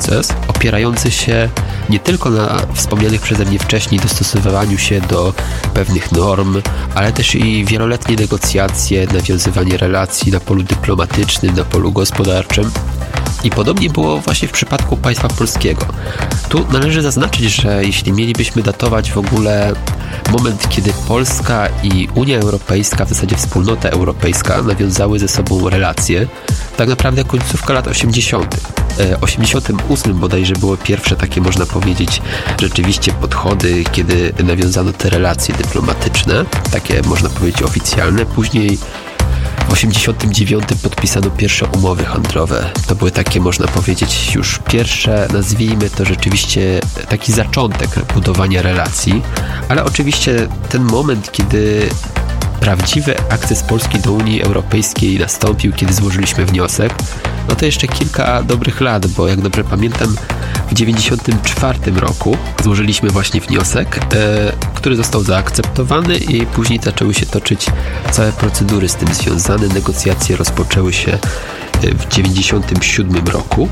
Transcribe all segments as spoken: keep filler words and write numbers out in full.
proces opierający się nie tylko na wspomnianych przeze mnie wcześniej dostosowywaniu się do pewnych norm, ale też i wieloletnie negocjacje, nawiązywanie relacji na polu dyplomatycznym, na polu gospodarczym. I podobnie było właśnie w przypadku państwa polskiego. Tu należy zaznaczyć, że jeśli mielibyśmy datować w ogóle moment, kiedy Polska i Unia Europejska, w zasadzie Wspólnota Europejska nawiązały ze sobą relacje, tak naprawdę końcówka lat osiemdziesiątych. W osiemdziesiątym ósmym bodajże było pierwsze takie, można powiedzieć, rzeczywiście podchody, kiedy nawiązano te relacje dyplomatyczne, takie można powiedzieć oficjalne. Później w osiemdziesiątym dziewiątym podpisano pierwsze umowy handlowe. To były takie, można powiedzieć, już pierwsze, nazwijmy to rzeczywiście taki zaczątek budowania relacji, ale oczywiście ten moment, kiedy prawdziwy akces Polski do Unii Europejskiej nastąpił, kiedy złożyliśmy wniosek, no to jeszcze kilka dobrych lat, bo jak dobrze pamiętam, w dziewięćdziesiątym czwartym roku złożyliśmy właśnie wniosek, e, który został zaakceptowany i później zaczęły się toczyć całe procedury z tym związane. Negocjacje rozpoczęły się w dziewięćdziesiątym siódmym roku.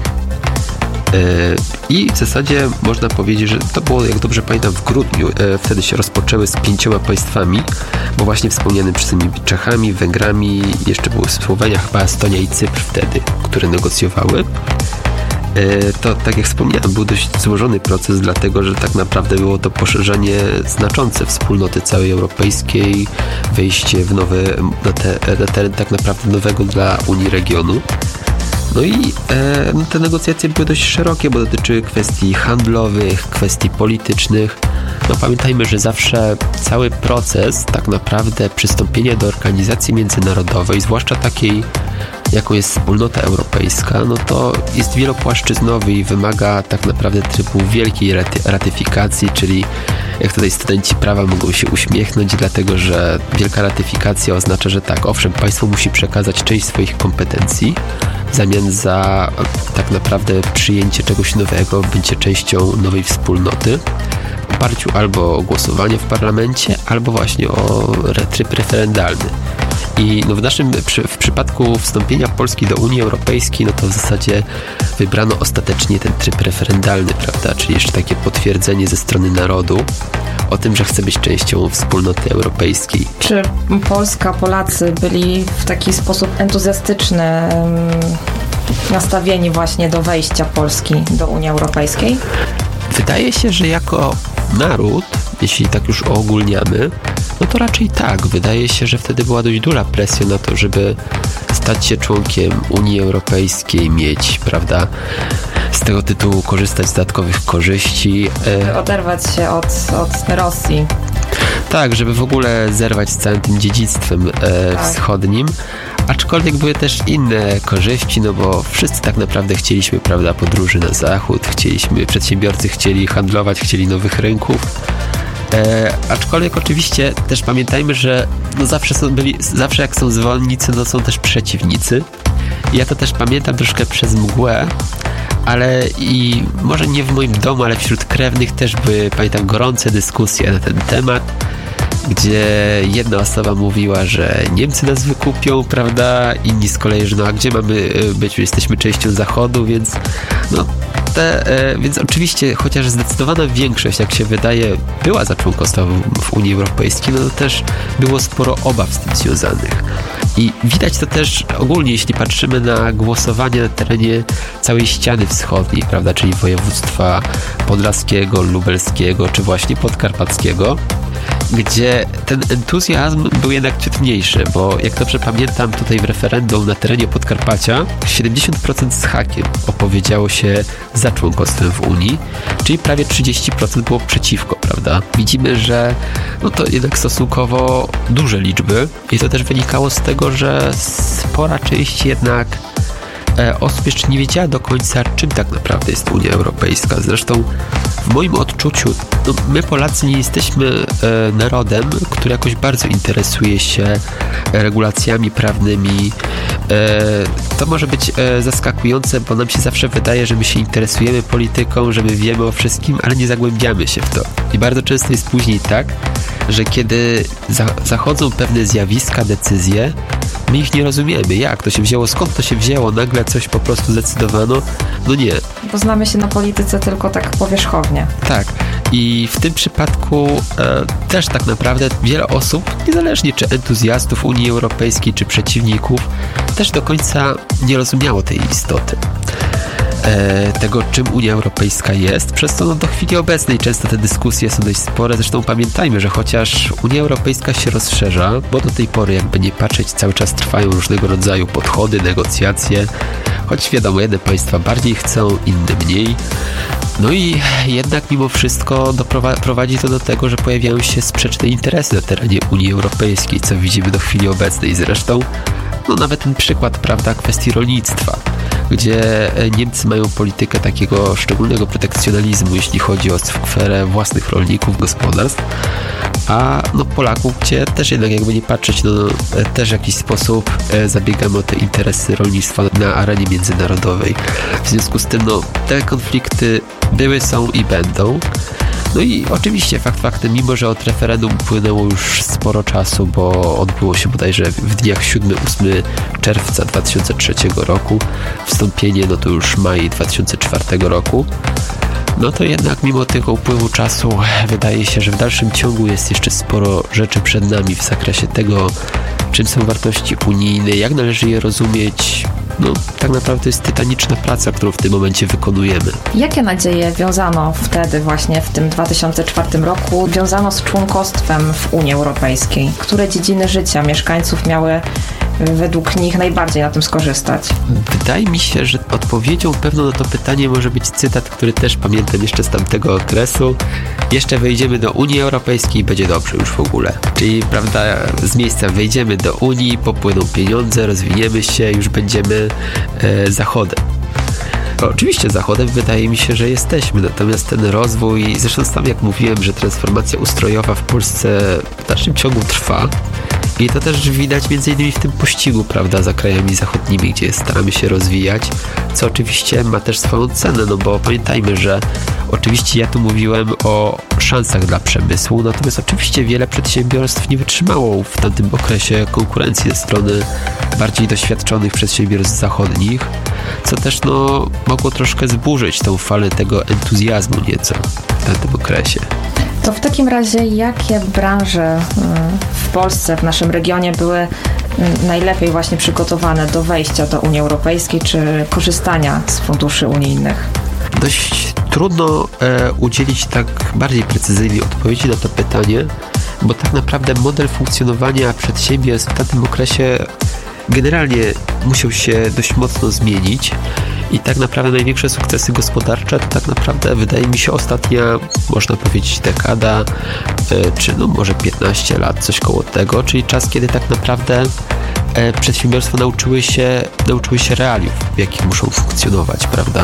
I w zasadzie można powiedzieć, że to było, jak dobrze pamiętam, w grudniu. Wtedy się rozpoczęły z pięcioma państwami, bo właśnie wspomnianym przez mnie Czechami, Węgrami, jeszcze były Słowenia, chyba Estonia i Cypr wtedy, które negocjowały. To, tak jak wspomniałem, był dość złożony proces, dlatego że tak naprawdę było to poszerzenie znaczące wspólnoty całej europejskiej, wejście w nowe, na, te, na teren tak naprawdę nowego dla Unii regionu. No i e, no te negocjacje były dość szerokie, bo dotyczyły kwestii handlowych, kwestii politycznych. No pamiętajmy, że zawsze cały proces tak naprawdę przystąpienia do organizacji międzynarodowej, zwłaszcza takiej, jaką jest Wspólnota Europejska, no to jest wielopłaszczyznowy i wymaga tak naprawdę trybu wielkiej ratyfikacji, czyli jak tutaj studenci prawa mogą się uśmiechnąć, dlatego że wielka ratyfikacja oznacza, że tak, owszem, państwo musi przekazać część swoich kompetencji w zamian za tak naprawdę przyjęcie czegoś nowego, bycie częścią nowej wspólnoty, w oparciu albo o głosowanie w parlamencie, albo właśnie o tryb referendalny. I no w naszym, w przypadku wstąpienia Polski do Unii Europejskiej, no to w zasadzie wybrano ostatecznie ten tryb referendalny, prawda, czyli jeszcze takie potwierdzenie ze strony narodu o tym, że chce być częścią wspólnoty europejskiej. Czy Polska, Polacy byli w taki sposób entuzjastyczny nastawieni właśnie do wejścia Polski do Unii Europejskiej? Wydaje się, że jako naród, jeśli tak już ogólniamy, no to raczej tak. Wydaje się, że wtedy była dość duża presja na to, żeby stać się członkiem Unii Europejskiej, mieć, prawda, z tego tytułu korzystać z dodatkowych korzyści. Oderwać się od, od Rosji. Tak, żeby w ogóle zerwać z całym tym dziedzictwem e, tak. wschodnim. Aczkolwiek były też inne korzyści, no bo wszyscy tak naprawdę chcieliśmy, prawda, podróży na zachód, chcieliśmy, przedsiębiorcy chcieli handlować, chcieli nowych rynków. E, aczkolwiek oczywiście też pamiętajmy, że no zawsze są byli, zawsze jak są zwolennicy, no są też przeciwnicy. I ja to też pamiętam troszkę przez mgłę, ale i może nie w moim domu, ale wśród krewnych też były, pamiętam, gorące dyskusje na ten temat, gdzie jedna osoba mówiła, że Niemcy nas wykupią, prawda, inni z kolei, że no a gdzie mamy być, jesteśmy częścią Zachodu, więc no te, e, więc oczywiście, chociaż zdecydowana większość, jak się wydaje, była za członkostwem w Unii Europejskiej, no to też było sporo obaw z tym związanych. I widać to też ogólnie, jeśli patrzymy na głosowanie na terenie całej ściany wschodniej, prawda, czyli województwa podlaskiego, lubelskiego, czy właśnie podkarpackiego, gdzie ten entuzjazm był jednak ciut mniejszy, bo jak dobrze pamiętam, tutaj w referendum na terenie Podkarpacia siedemdziesiąt procent z hakiem opowiedziało się za członkostwem w Unii, czyli prawie trzydzieści procent było przeciwko, prawda? Widzimy, że no to jednak stosunkowo duże liczby i to też wynikało z tego, że spora część jednak osób jeszcze nie wiedziała do końca, czym tak naprawdę jest Unia Europejska. Zresztą w moim odczuciu, no, my Polacy nie jesteśmy e, narodem, który jakoś bardzo interesuje się regulacjami prawnymi. E, to może być e, zaskakujące, bo nam się zawsze wydaje, że my się interesujemy polityką, że my wiemy o wszystkim, ale nie zagłębiamy się w to. I bardzo często jest później tak, że kiedy za, zachodzą pewne zjawiska, decyzje, my ich nie rozumiemy. Jak to się wzięło? Skąd to się wzięło? Nagle coś po prostu zdecydowano? No nie. Bo znamy się na polityce tylko tak powierzchownie. Tak. I w tym przypadku e, też tak naprawdę wiele osób, niezależnie czy entuzjastów Unii Europejskiej, czy przeciwników, też do końca nie rozumiało tej istoty. Tego, czym Unia Europejska jest, przez co no, do chwili obecnej często te dyskusje są dość spore. Zresztą pamiętajmy, że chociaż Unia Europejska się rozszerza, bo do tej pory, jakby nie patrzeć, cały czas trwają różnego rodzaju podchody, negocjacje, choć wiadomo, jedne państwa bardziej chcą, inne mniej. No i jednak mimo wszystko doprowa- prowadzi to do tego, że pojawiają się sprzeczne interesy na terenie Unii Europejskiej, co widzimy do chwili obecnej. Zresztą no nawet ten przykład, prawda, kwestii rolnictwa, gdzie Niemcy mają politykę takiego szczególnego protekcjonalizmu, jeśli chodzi o sferę własnych rolników, gospodarstw, a no Polaków, gdzie też jednak jakby nie patrzeć, no też w jakiś sposób zabiegamy o te interesy rolnictwa na arenie międzynarodowej. W związku z tym, no te konflikty były, są i będą. No i oczywiście fakt faktem, mimo że od referendum upłynęło już sporo czasu, bo odbyło się bodajże w dniach siódmego ósmego czerwca dwa tysiące trzeciego roku, wstąpienie no to już maj dwa tysiące czwartego roku, no to jednak mimo tego upływu czasu wydaje się, że w dalszym ciągu jest jeszcze sporo rzeczy przed nami w zakresie tego, czym są wartości unijne, jak należy je rozumieć. No, tak naprawdę to jest tytaniczna praca, którą w tym momencie wykonujemy. Jakie nadzieje wiązano wtedy właśnie w tym dwa tysiące czwartym roku, wiązano z członkostwem w Unii Europejskiej? Które dziedziny życia mieszkańców miały według nich najbardziej na tym skorzystać? Wydaje mi się, że odpowiedzią pewno na to pytanie może być cytat, który też pamiętam jeszcze z tamtego okresu. Jeszcze wejdziemy do Unii Europejskiej i będzie dobrze już w ogóle. Czyli, prawda, z miejsca wejdziemy do Unii, popłyną pieniądze, rozwiniemy się, już będziemy e, Zachodem. Oczywiście Zachodem wydaje mi się, że jesteśmy, natomiast ten rozwój, zresztą tam jak mówiłem, że transformacja ustrojowa w Polsce w dalszym ciągu trwa i to też widać między innymi w tym pościgu, prawda, za krajami zachodnimi, gdzie staramy się rozwijać, co oczywiście ma też swoją cenę, no bo pamiętajmy, że oczywiście ja tu mówiłem o szansach dla przemysłu, natomiast oczywiście wiele przedsiębiorstw nie wytrzymało w tamtym okresie konkurencji ze strony bardziej doświadczonych przedsiębiorstw zachodnich, co też no mogło troszkę zburzyć tą falę tego entuzjazmu nieco w tamtym okresie. To w takim razie jakie branże w Polsce, w naszym regionie były najlepiej właśnie przygotowane do wejścia do Unii Europejskiej czy korzystania z funduszy unijnych? Dość trudno e, udzielić tak bardziej precyzyjnej odpowiedzi na to pytanie, bo tak naprawdę model funkcjonowania przedsiębiorstw w tamtym okresie generalnie musiał się dość mocno zmienić i tak naprawdę największe sukcesy gospodarcze to tak naprawdę wydaje mi się ostatnia, można powiedzieć, dekada, e, czy no może piętnaście lat, coś koło tego, czyli czas, kiedy tak naprawdę e, przedsiębiorstwa nauczyły się, nauczyły się realiów, w jakich muszą funkcjonować, prawda?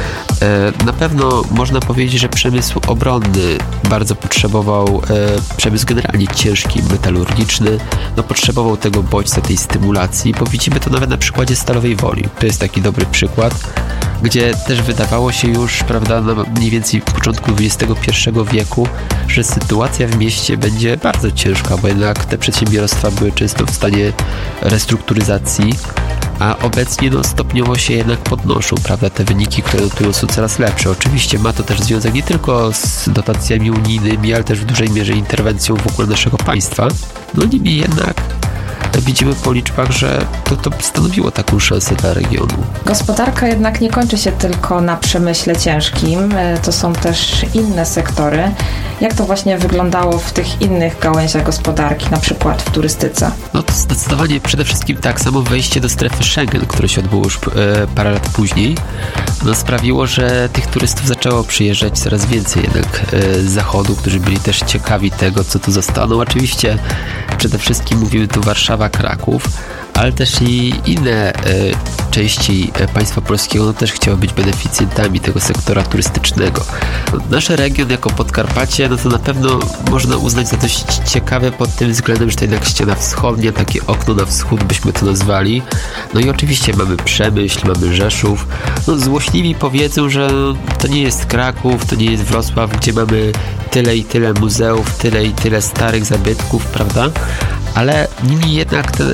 Na pewno można powiedzieć, że przemysł obronny bardzo potrzebował, e, przemysł generalnie ciężki, metalurgiczny, no potrzebował tego bodźca, tej stymulacji, bo widzimy to nawet na przykładzie Stalowej Woli. To jest taki dobry przykład, gdzie też wydawało się już, prawda, na mniej więcej początku dwudziestego pierwszego wieku, że sytuacja w mieście będzie bardzo ciężka, bo jednak te przedsiębiorstwa były często w stanie restrukturyzacji, a obecnie no, stopniowo się jednak podnoszą, prawda, te wyniki, które notują, są coraz lepsze. Oczywiście ma to też związek nie tylko z dotacjami unijnymi, ale też w dużej mierze interwencją w ogóle naszego państwa. No niemniej jednak widzimy po liczbach, że to, to stanowiło taką szansę dla regionu. Gospodarka jednak nie kończy się tylko na przemyśle ciężkim, to są też inne sektory. Jak to właśnie wyglądało w tych innych gałęziach gospodarki, na przykład w turystyce? No to zdecydowanie przede wszystkim tak samo wejście do strefy Schengen, które się odbyło już e, parę lat później, no sprawiło, że tych turystów zaczęło przyjeżdżać coraz więcej jednak e, z zachodu, którzy byli też ciekawi tego, co tu zostaną. Oczywiście przede wszystkim mówimy tu Warszawa, Kraków, ale też i inne e, części państwa polskiego no, też chciały być beneficjentami tego sektora turystycznego. No, nasz region jako Podkarpacie, no to na pewno można uznać za dość ciekawe pod tym względem, że to jednak ściana wschodnia, takie okno na wschód byśmy to nazwali. No i oczywiście mamy Przemyśl, mamy Rzeszów. No złośliwi powiedzą, że to nie jest Kraków, to nie jest Wrocław, gdzie mamy tyle i tyle muzeów, tyle i tyle starych zabytków, prawda? Ale niemniej jednak te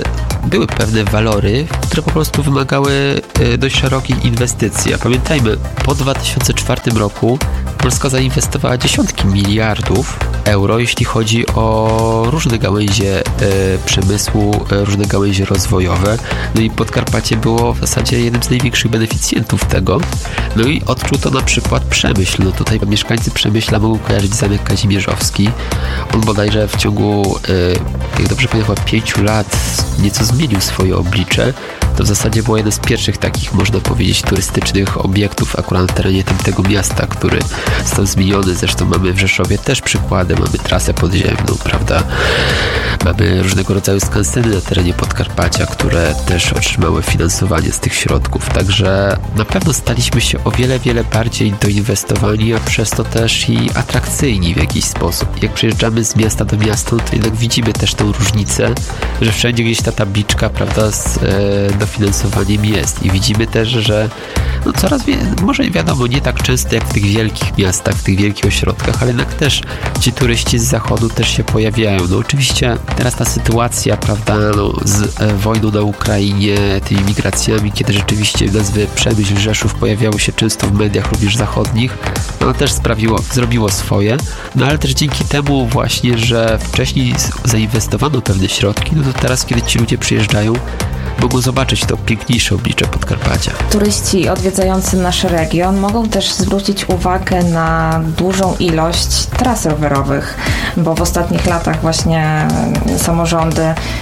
były pewne walory, które po prostu wymagały dość szerokich inwestycji. A pamiętajmy, po dwa tysiące czwartym roku Polska zainwestowała dziesiątki miliardów euro, jeśli chodzi o różne gałęzie e, przemysłu, e, różne gałęzie rozwojowe. No i Podkarpacie było w zasadzie jednym z największych beneficjentów tego. No i odczuł to na przykład Przemyśl. No tutaj mieszkańcy Przemyśla mogą kojarzyć Zamek Kazimierzowski. On bodajże w ciągu, e, jak dobrze pamiętam, pięciu lat nieco zmienił swoje oblicze. To w zasadzie było jeden z pierwszych takich, można powiedzieć, turystycznych obiektów akurat na terenie tamtego miasta, który został zmieniony. Zresztą mamy w Rzeszowie też przykłady. Mamy trasę podziemną, prawda? Mamy różnego rodzaju skanseny na terenie Podkarpacia, które też otrzymały finansowanie z tych środków. Także na pewno staliśmy się o wiele, wiele bardziej doinwestowani, a przez to też i atrakcyjni w jakiś sposób. Jak przejeżdżamy z miasta do miasta, to jednak widzimy też tą różnicę, że wszędzie gdzieś ta tabliczka, prawda, z e, dofinansowaniem jest. I widzimy też, że no coraz wie, może wiadomo, nie tak często jak w tych wielkich miastach, w tych wielkich ośrodkach, ale jednak też ci turyści z zachodu też się pojawiają. No oczywiście teraz ta sytuacja, prawda, no, z e, wojną na Ukrainie, tymi migracjami, kiedy rzeczywiście nazwy Przemyśl, Rzeszów pojawiały się często w mediach również zachodnich, no też sprawiło, zrobiło swoje, no ale też dzięki temu właśnie, że wcześniej zainwestowano pewne środki, no to teraz, kiedy ci ludzie przyjeżdżają, mogą zobaczyć to piękniejsze oblicze Podkarpacia. Turyści odwiedzający nasz region mogą też zwrócić uwagę na dużą ilość tras rowerowych, bo w ostatnich latach właśnie samorządy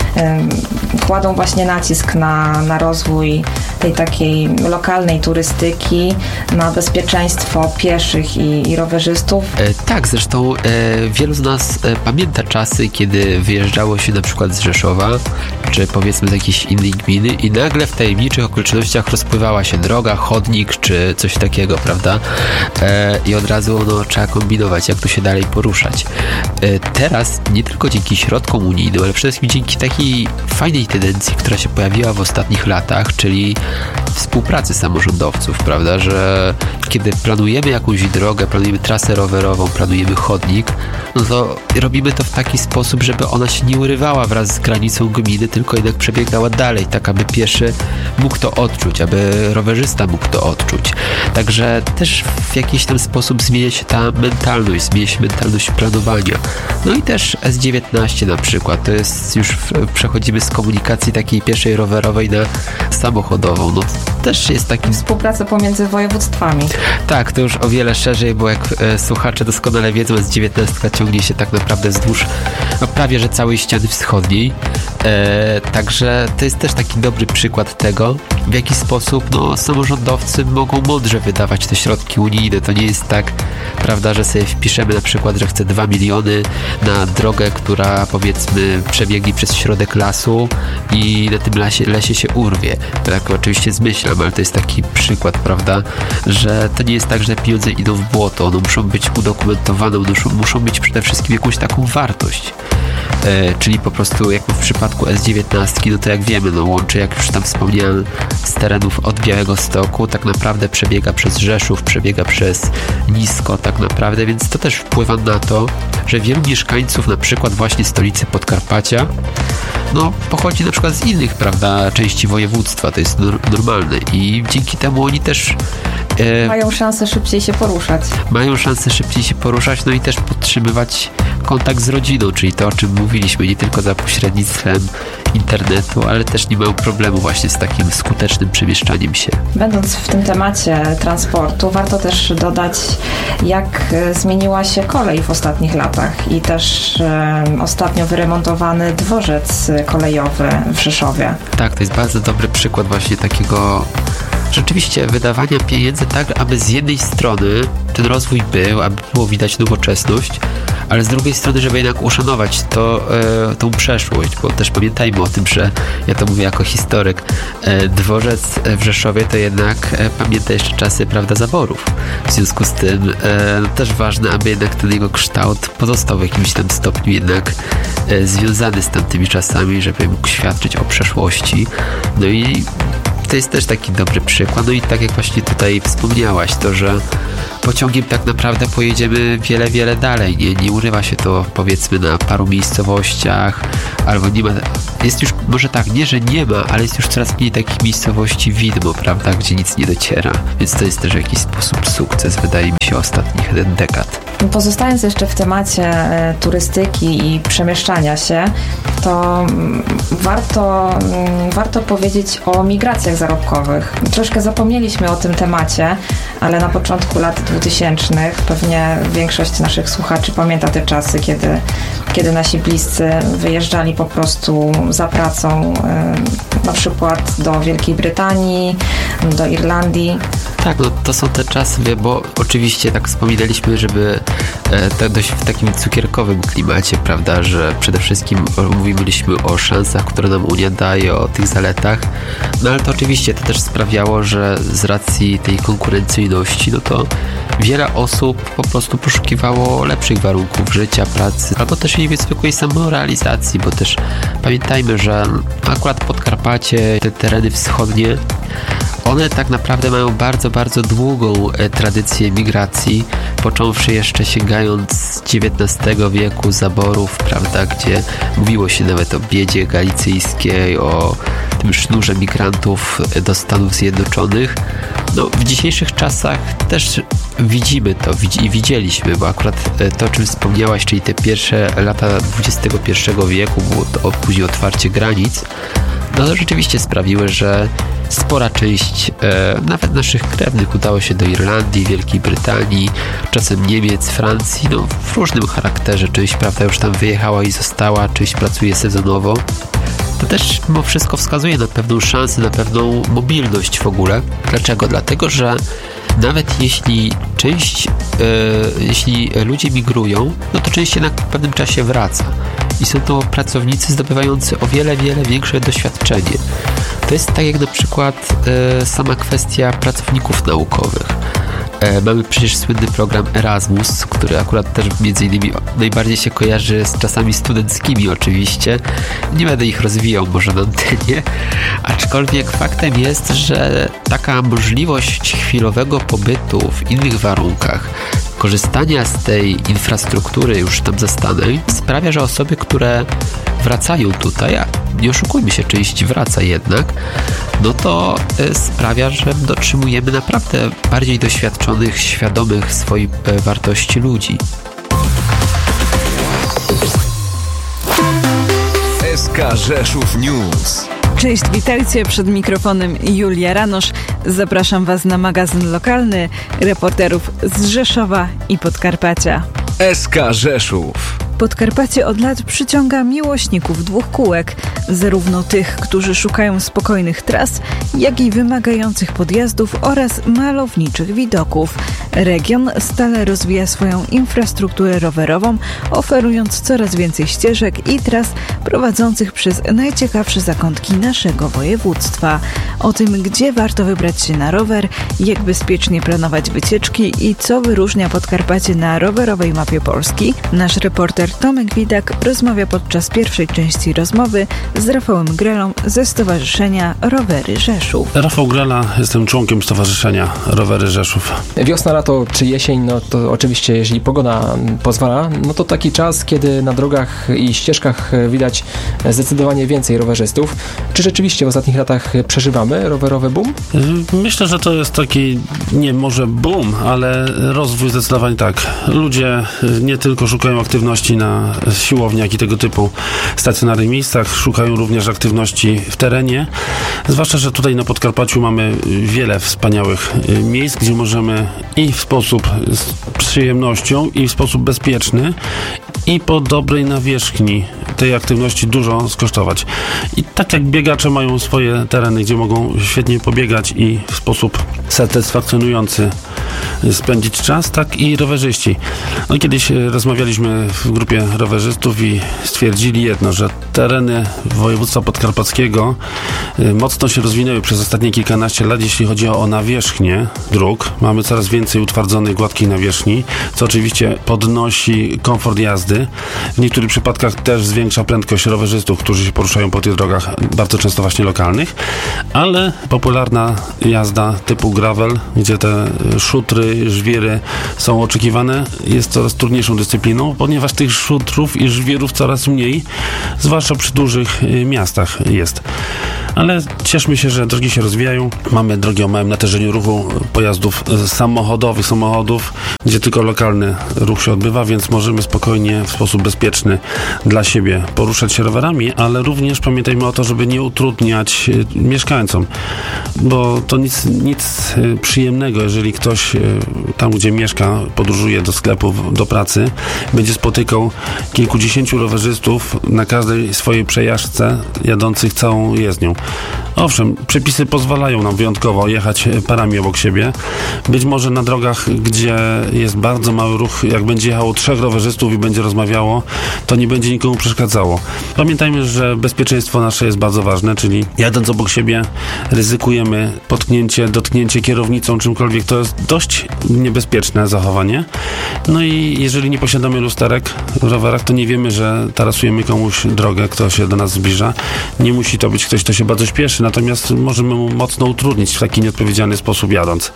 kładą właśnie nacisk na, na rozwój tej takiej lokalnej turystyki, na bezpieczeństwo pieszych i, i rowerzystów. E, tak, zresztą e, wielu z nas e, pamięta czasy, kiedy wyjeżdżało się na przykład z Rzeszowa, czy powiedzmy z jakiejś innej gminy i nagle w tajemniczych okolicznościach rozpływała się droga, chodnik, czy coś takiego, prawda? E, I od razu no, trzeba kombinować, jak tu się dalej poruszać. E, teraz nie tylko dzięki środkom unijnym, ale przede wszystkim dzięki takiej fajnej tendencji, która się pojawiła w ostatnich latach, czyli współpracy samorządowców, prawda, że kiedy planujemy jakąś drogę, planujemy trasę rowerową, planujemy chodnik, no to robimy to w taki sposób, żeby ona się nie urywała wraz z granicą gminy, tylko jednak przebiegała dalej, tak aby pieszy mógł to odczuć, aby rowerzysta mógł to odczuć. Także też w jakiś tam sposób zmienia się ta mentalność, zmienia się mentalność planowania. No i też S dziewiętnaście na przykład, to jest już przechodzimy z komunikacji takiej pieszej rowerowej na samochodową. No też jest taki... Współpraca pomiędzy województwami. Tak, to już o wiele szerzej, bo jak e, słuchacze doskonale wiedzą, S dziewiętnaście ciągnie się tak naprawdę wzdłuż no, prawie że całej ściany wschodniej. E, także to jest też taki dobry przykład tego, w jaki sposób no, samorządowcy mogą mądrze wydawać te środki unijne. To nie jest tak, prawda, że sobie wpiszemy na przykład, że chcę dwa miliony na drogę, która powiedzmy przebiegnie przez środek lasu i na tym lesie, lesie się urwie. Tak oczywiście zmyślam, ale to jest taki przykład, prawda, że to nie jest tak, że pieniądze idą w błoto, one muszą być udokumentowane, muszą, muszą mieć przede wszystkim jakąś taką wartość. E, czyli po prostu jak w przypadku S dziewiętnaście, no to jak wiemy, no łączy, jak już tam wspomniałem, z terenów od Białegostoku, tak naprawdę przebiega przez Rzeszów, przebiega przez Nisko tak naprawdę, więc to też wpływa na to, że wielu mieszkańców na przykład właśnie stolicy Podkarpacia no pochodzi na przykład z innych, prawda, części województwa, to jest nor- normalne i dzięki temu oni też e, mają szansę szybciej się poruszać. Mają szansę szybciej się poruszać, no i też podtrzymywać kontakt z rodziną, czyli to, o czym mówiliśmy, nie tylko za pośrednictwem internetu, ale też nie mają problemu właśnie z takim skutecznym przemieszczaniem się. Będąc w tym temacie transportu, warto też dodać, jak zmieniła się kolej w ostatnich latach i też e, ostatnio wyremontowany dworzec kolejowy w Rzeszowie. Tak, to jest bardzo dobry przykład właśnie takiego rzeczywiście wydawania pieniędzy tak, aby z jednej strony ten rozwój był, aby było widać nowoczesność, ale z drugiej strony, żeby jednak uszanować to, e, tą przeszłość, bo też pamiętajmy o tym, że ja to mówię jako historyk, e, dworzec w Rzeszowie to jednak e, pamięta jeszcze czasy, prawda, zaborów. W związku z tym e, no, też ważne, aby jednak ten jego kształt pozostał w jakimś tam stopniu jednak e, związany z tamtymi czasami, żeby mógł świadczyć o przeszłości. No i to jest też taki dobry przykład. No i tak jak właśnie tutaj wspomniałaś, to, że pociągiem tak naprawdę pojedziemy wiele, wiele dalej. Nie, nie urywa się to powiedzmy na paru miejscowościach, albo nie ma jest już, może tak, nie, że nie ma, ale jest już coraz mniej takich miejscowości widmo, prawda, gdzie nic nie dociera. Więc to jest też w jakiś sposób sukces, wydaje mi się, ostatnich dekad. Pozostając jeszcze w temacie e, turystyki i przemieszczania się, to m, warto, m, warto powiedzieć o migracjach zarobkowych. Troszkę zapomnieliśmy o tym temacie, ale na początku lat dwutysięcznych pewnie większość naszych słuchaczy pamięta te czasy, kiedy, kiedy nasi bliscy wyjeżdżali po prostu za pracą, e, na przykład do Wielkiej Brytanii, do Irlandii. Tak, no to są te czasy, bo oczywiście tak wspominaliśmy, żeby e, tak dość w takim cukierkowym klimacie, prawda, że przede wszystkim mówiliśmy o szansach, które nam Unia daje, o tych zaletach, no ale to oczywiście to też sprawiało, że z racji tej konkurencyjności, no to wiele osób po prostu poszukiwało lepszych warunków życia, pracy, albo też i zwykłej samorealizacji, bo też pamiętajmy, że akurat Podkarpacie, te tereny wschodnie, one tak naprawdę mają bardzo, bardzo długą e, tradycję migracji, począwszy jeszcze sięgając z dziewiętnastego wieku zaborów, prawda, gdzie mówiło się nawet o biedzie galicyjskiej, o tym sznurze migrantów do Stanów Zjednoczonych. No, w dzisiejszych czasach też widzimy to i widzieliśmy, bo akurat to, o czym wspomniałaś, czyli te pierwsze lata dwudziestego pierwszego wieku, było to później otwarcie granic, no to rzeczywiście sprawiły, że spora część e, nawet naszych krewnych udało się do Irlandii, Wielkiej Brytanii, czasem Niemiec, Francji, no w różnym charakterze. Część, prawda, już tam wyjechała i została, część pracuje sezonowo. To też mimo wszystko wskazuje na pewną szansę, na pewną mobilność w ogóle. Dlaczego? Dlatego, że nawet jeśli część, e, jeśli ludzie migrują, no to część jednak w pewnym czasie wraca. I są to pracownicy zdobywający o wiele, wiele większe doświadczenie. To jest tak jak na przykład e, sama kwestia pracowników naukowych. E, mamy przecież słynny program Erasmus, który akurat też między innymi najbardziej się kojarzy z czasami studenckimi oczywiście. Nie będę ich rozwijał może na antenie, aczkolwiek faktem jest, że taka możliwość chwilowego pobytu w innych warunkach, korzystania z tej infrastruktury już tam zastanej sprawia, że osoby, które wracają tutaj, a nie oszukujmy się, część wraca jednak, no to sprawia, że dotrzymujemy naprawdę bardziej doświadczonych, świadomych swojej wartości ludzi. S K Rzeszów News. Cześć, witajcie, przed mikrofonem Julia Ranosz. Zapraszam Was na magazyn lokalny reporterów z Rzeszowa i Podkarpacia. S K Rzeszów. Podkarpacie od lat przyciąga miłośników dwóch kółek, zarówno tych, którzy szukają spokojnych tras, jak i wymagających podjazdów oraz malowniczych widoków. Region stale rozwija swoją infrastrukturę rowerową, oferując coraz więcej ścieżek i tras prowadzących przez najciekawsze zakątki naszego województwa. O tym, gdzie warto wybrać się na rower, jak bezpiecznie planować wycieczki i co wyróżnia Podkarpacie na rowerowej mapie Polski, nasz reporter Tomek Widak rozmawia podczas pierwszej części rozmowy z Rafałem Grelą ze Stowarzyszenia Rowery Rzeszów. Rafał Grela, jestem członkiem Stowarzyszenia Rowery Rzeszów. Wiosna, lato czy jesień, no to oczywiście, jeżeli pogoda pozwala, no to taki czas, kiedy na drogach i ścieżkach widać zdecydowanie więcej rowerzystów. Czy rzeczywiście w ostatnich latach przeżywamy rowerowy boom? Myślę, że to jest taki, nie może boom, ale rozwój zdecydowanie tak. Ludzie nie tylko szukają aktywności na siłowniach i tego typu stacjonarnych miejscach, szukają również aktywności w terenie. Zwłaszcza, że tutaj na Podkarpaciu mamy wiele wspaniałych miejsc, gdzie możemy i w sposób z przyjemnością, i w sposób bezpieczny, i po dobrej nawierzchni tej aktywności dużo skosztować. I tak jak biegacze mają swoje tereny, gdzie mogą świetnie pobiegać i w sposób satysfakcjonujący spędzić czas, tak i rowerzyści. No, kiedyś rozmawialiśmy w grupie rowerzystów i stwierdzili jedno, że tereny województwa podkarpackiego mocno się rozwinęły przez ostatnie kilkanaście lat, jeśli chodzi o nawierzchnię dróg. Mamy coraz więcej utwardzonych, gładkich nawierzchni, co oczywiście podnosi komfort jazdy. W niektórych przypadkach też zwiększa prędkość rowerzystów, którzy się poruszają po tych drogach, bardzo często właśnie lokalnych, ale popularna jazda typu gravel, gdzie te szuty szutry, żwiry są oczekiwane, jest coraz trudniejszą dyscypliną, ponieważ tych szutrów i żwirów coraz mniej, zwłaszcza przy dużych miastach jest. Ale cieszmy się, że drogi się rozwijają. Mamy drogi o małym natężeniu ruchu pojazdów samochodowych, samochodów, gdzie tylko lokalny ruch się odbywa, więc możemy spokojnie, w sposób bezpieczny dla siebie poruszać się rowerami, ale również pamiętajmy o to, żeby nie utrudniać mieszkańcom, bo to nic, nic przyjemnego, jeżeli ktoś tam, gdzie mieszka, podróżuje do sklepów, do pracy, będzie spotykał kilkudziesięciu rowerzystów na każdej swojej przejażdżce jadących całą jezdnią. Owszem, przepisy pozwalają nam wyjątkowo jechać parami obok siebie. Być może na drogach, gdzie jest bardzo mały ruch, jak będzie jechało trzech rowerzystów i będzie rozmawiało, to nie będzie nikomu przeszkadzało. Pamiętajmy, że bezpieczeństwo nasze jest bardzo ważne, czyli jadąc obok siebie ryzykujemy potknięcie, dotknięcie kierownicą, czymkolwiek. To jest dość niebezpieczne zachowanie. No i jeżeli nie posiadamy lusterek w rowerach, to nie wiemy, że tarasujemy komuś drogę, kto się do nas zbliża. Nie musi to być ktoś, kto się bardzo śpieszy, natomiast możemy mu mocno utrudnić w taki nieodpowiedzialny sposób jadąc.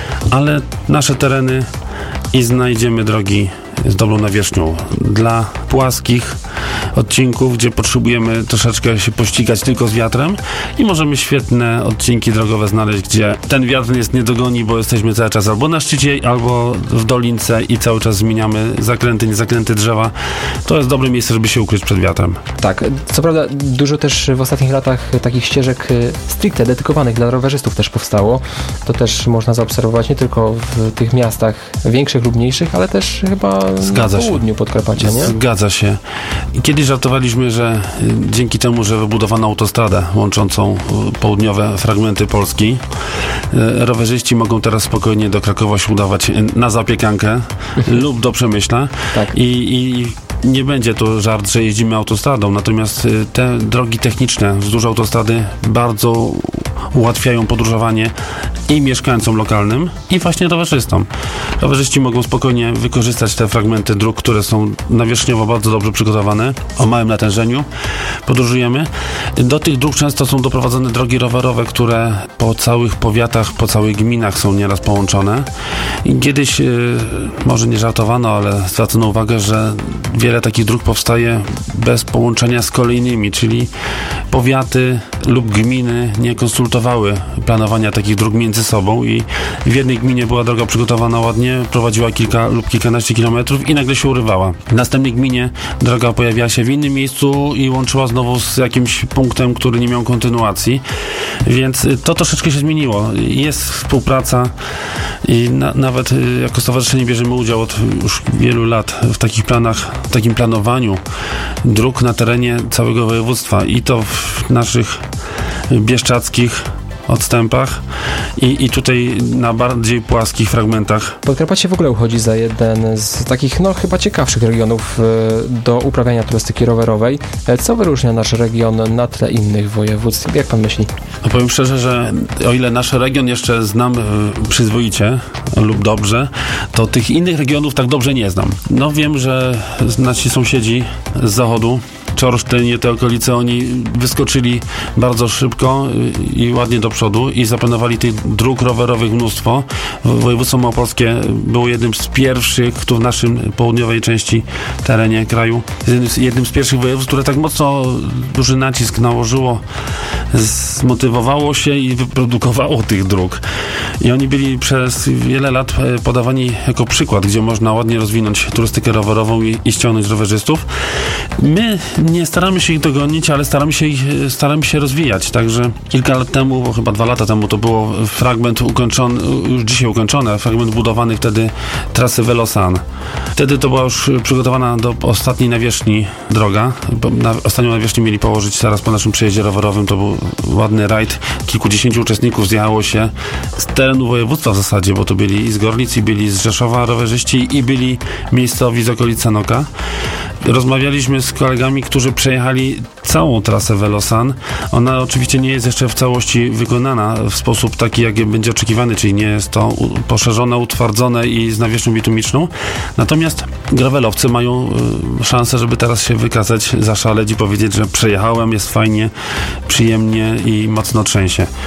Ale nasze tereny i znajdziemy drogi z dobrą nawierzchnią. Dla płaskich odcinków, gdzie potrzebujemy troszeczkę się pościgać tylko z wiatrem i możemy świetne odcinki drogowe znaleźć, gdzie ten wiatr nas nie dogoni, bo jesteśmy cały czas albo na szczycie, albo w dolince i cały czas zmieniamy zakręty, niezakręty drzewa. To jest dobre miejsce, żeby się ukryć przed wiatrem. Tak, co prawda dużo też w ostatnich latach takich ścieżek stricte dedykowanych dla rowerzystów też powstało. To też można zaobserwować nie tylko w tych miastach większych lub mniejszych, ale też chyba Zgadza na południu się. Podkarpacia, nie? Zgadza się. Kiedyś żartowaliśmy, że dzięki temu, że wybudowano autostradę łączącą południowe fragmenty Polski, rowerzyści mogą teraz spokojnie do Krakowa się udawać na zapiekankę lub do Przemyśla. Tak. I, i nie będzie to żart, że jeździmy autostradą, natomiast te drogi techniczne wzdłuż autostrady bardzo ułatwiają podróżowanie i mieszkańcom lokalnym, i właśnie rowerzystom. Rowerzyści mogą spokojnie wykorzystać te fragmenty dróg, które są nawierzchniowo bardzo dobrze przygotowane, o małym natężeniu. Podróżujemy. Do tych dróg często są doprowadzone drogi rowerowe, które po całych powiatach, po całych gminach są nieraz połączone. I kiedyś, yy, może nie żartowano, ale zwracono uwagę, że wiele takich dróg powstaje bez połączenia z kolejnymi, czyli powiaty lub gminy nie konsultowały planowania takich dróg między sobą i w jednej gminie była droga przygotowana ładnie, prowadziła kilka lub kilkanaście kilometrów i nagle się urywała. W następnej gminie droga pojawiała się w innym miejscu i łączyła znowu z jakimś punktem, który nie miał kontynuacji, więc to troszeczkę się zmieniło. Jest współpraca i na, nawet jako stowarzyszenie bierzemy udział od już wielu lat w takich planach, w takim planowaniu dróg na terenie całego województwa i to w naszych bieszczadzkich odstępach i, i tutaj na bardziej płaskich fragmentach. Podkarpacie w ogóle uchodzi za jeden z takich, no chyba ciekawszych regionów do uprawiania turystyki rowerowej. Co wyróżnia nasz region na tle innych województw? Jak pan myśli? No powiem szczerze, że o ile nasz region jeszcze znam przyzwoicie lub dobrze, to tych innych regionów tak dobrze nie znam. No wiem, że nasi sąsiedzi z zachodu, Czorsztyn i te okolice, oni wyskoczyli bardzo szybko i ładnie do przodu i zaplanowali tych dróg rowerowych mnóstwo. Województwo małopolskie było jednym z pierwszych, tu w naszym południowej części terenie kraju, jednym z, jednym z pierwszych województw, które tak mocno duży nacisk nałożyło, zmotywowało się i wyprodukowało tych dróg. I oni byli przez wiele lat podawani jako przykład, gdzie można ładnie rozwinąć turystykę rowerową i, i ściągnąć rowerzystów. My nie staramy się ich dogonić, ale staramy się ich, staramy się rozwijać. Także kilka lat temu, bo chyba dwa lata temu, to było fragment ukończony, już dzisiaj ukończony, fragment budowany wtedy trasy Velosan. Wtedy to była już przygotowana do ostatniej nawierzchni droga. Na, ostatnią nawierzchnię mieli położyć zaraz po naszym przejeździe rowerowym. To był ładny rajd. Kilkudziesięciu uczestników zjechało się z terenu województwa w zasadzie, bo to byli i z Gorlic, i byli z Rzeszowa rowerzyści, i byli miejscowi z okolic Sanoka. Rozmawialiśmy z kolegami, którzy przejechali całą trasę Velosan. Ona oczywiście nie jest jeszcze w całości wykonana w sposób taki, jak będzie oczekiwany, czyli nie jest to poszerzone, utwardzone i z nawierzchnią bitumiczną. Natomiast gravelowcy mają y, szansę, żeby teraz się wykazać, zaszaleć i powiedzieć, że przejechałem, jest fajnie, przyjemnie i mocno trzęsie.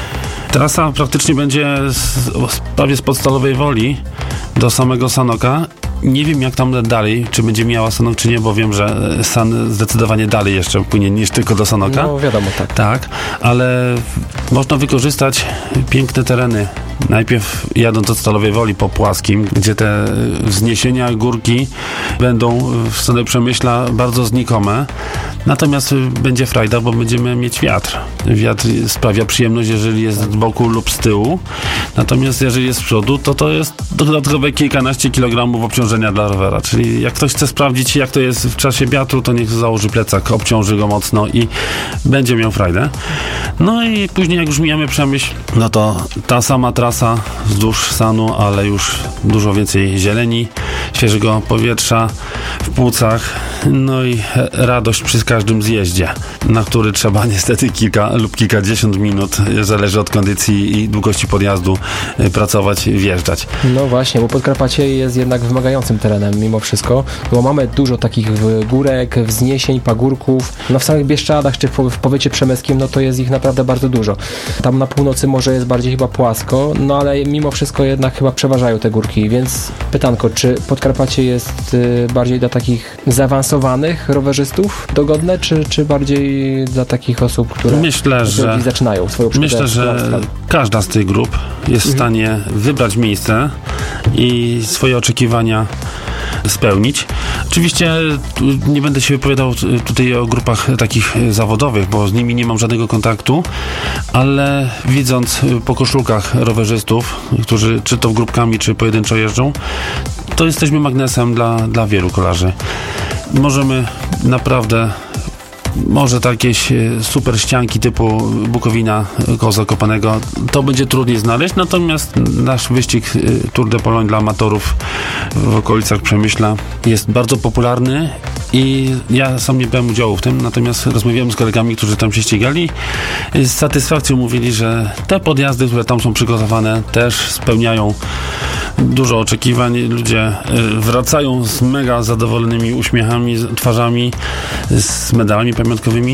Trasa praktycznie będzie z, prawie z Podstalowej Woli do samego Sanoka. Nie wiem, jak tam dalej, czy będzie miała Sanok, czy nie, bo wiem, że San zdecydowanie dalej jeszcze płynie niż tylko do Sanoka. No wiadomo, tak. Tak, ale można wykorzystać piękne tereny. Najpierw jadąc od Stalowej Woli po Płaskim, gdzie te wzniesienia, górki będą w stronę Przemyśla bardzo znikome. Natomiast będzie frajda, bo będziemy mieć wiatr. Wiatr sprawia przyjemność, jeżeli jest z boku lub z tyłu. Natomiast jeżeli jest z przodu, to to jest dodatkowe kilkanaście kilogramów obciążenia dla rowera. Czyli jak ktoś chce sprawdzić, jak to jest w czasie wiatru, to niech założy plecak, obciąży go mocno i będzie miał frajdę. No i później jak już mijamy Przemyśl, no to ta sama trasa wzdłuż Sanu, ale już dużo więcej zieleni, świeżego powietrza w płucach, no i radość przy każdym zjeździe, na który trzeba niestety kilka lub kilkadziesiąt minut, zależy od kondycji i długości podjazdu, pracować, wjeżdżać. No właśnie, bo Podkarpacie jest jednak wymagającym terenem mimo wszystko, bo mamy dużo takich górek, wzniesień, pagórków. No w samych Bieszczadach czy w powiecie przemyskim, no to jest ich naprawdę bardzo dużo. Tam na północy może jest bardziej chyba płasko, no ale mimo wszystko jednak chyba przeważają te górki, więc pytanko, czy Podkarpacie jest y, bardziej dla takich zaawansowanych rowerzystów dogodne, czy, czy bardziej dla takich osób, które myślę, że zaczynają swoją przygodę? Myślę, że każda z tych grup jest w stanie wybrać miejsce i swoje oczekiwania spełnić. Oczywiście nie będę się wypowiadał tutaj o grupach takich zawodowych, bo z nimi nie mam żadnego kontaktu, ale widząc po koszulkach rowerzystów, którzy czy to w grupkami, czy pojedynczo jeżdżą, to jesteśmy magnesem dla, dla wielu kolarzy. Możemy naprawdę może to jakieś super ścianki typu Bukowina koło Zakopanego, to będzie trudniej znaleźć, natomiast nasz wyścig Tour de Pologne dla amatorów w okolicach Przemyśla jest bardzo popularny i ja sam nie brałem udziału w tym, natomiast rozmawiałem z kolegami, którzy tam się ścigali. Z satysfakcją mówili, że te podjazdy, które tam są przygotowane, też spełniają dużo oczekiwań. Ludzie wracają z mega zadowolonymi uśmiechami, twarzami, z medalami pamiątkowymi.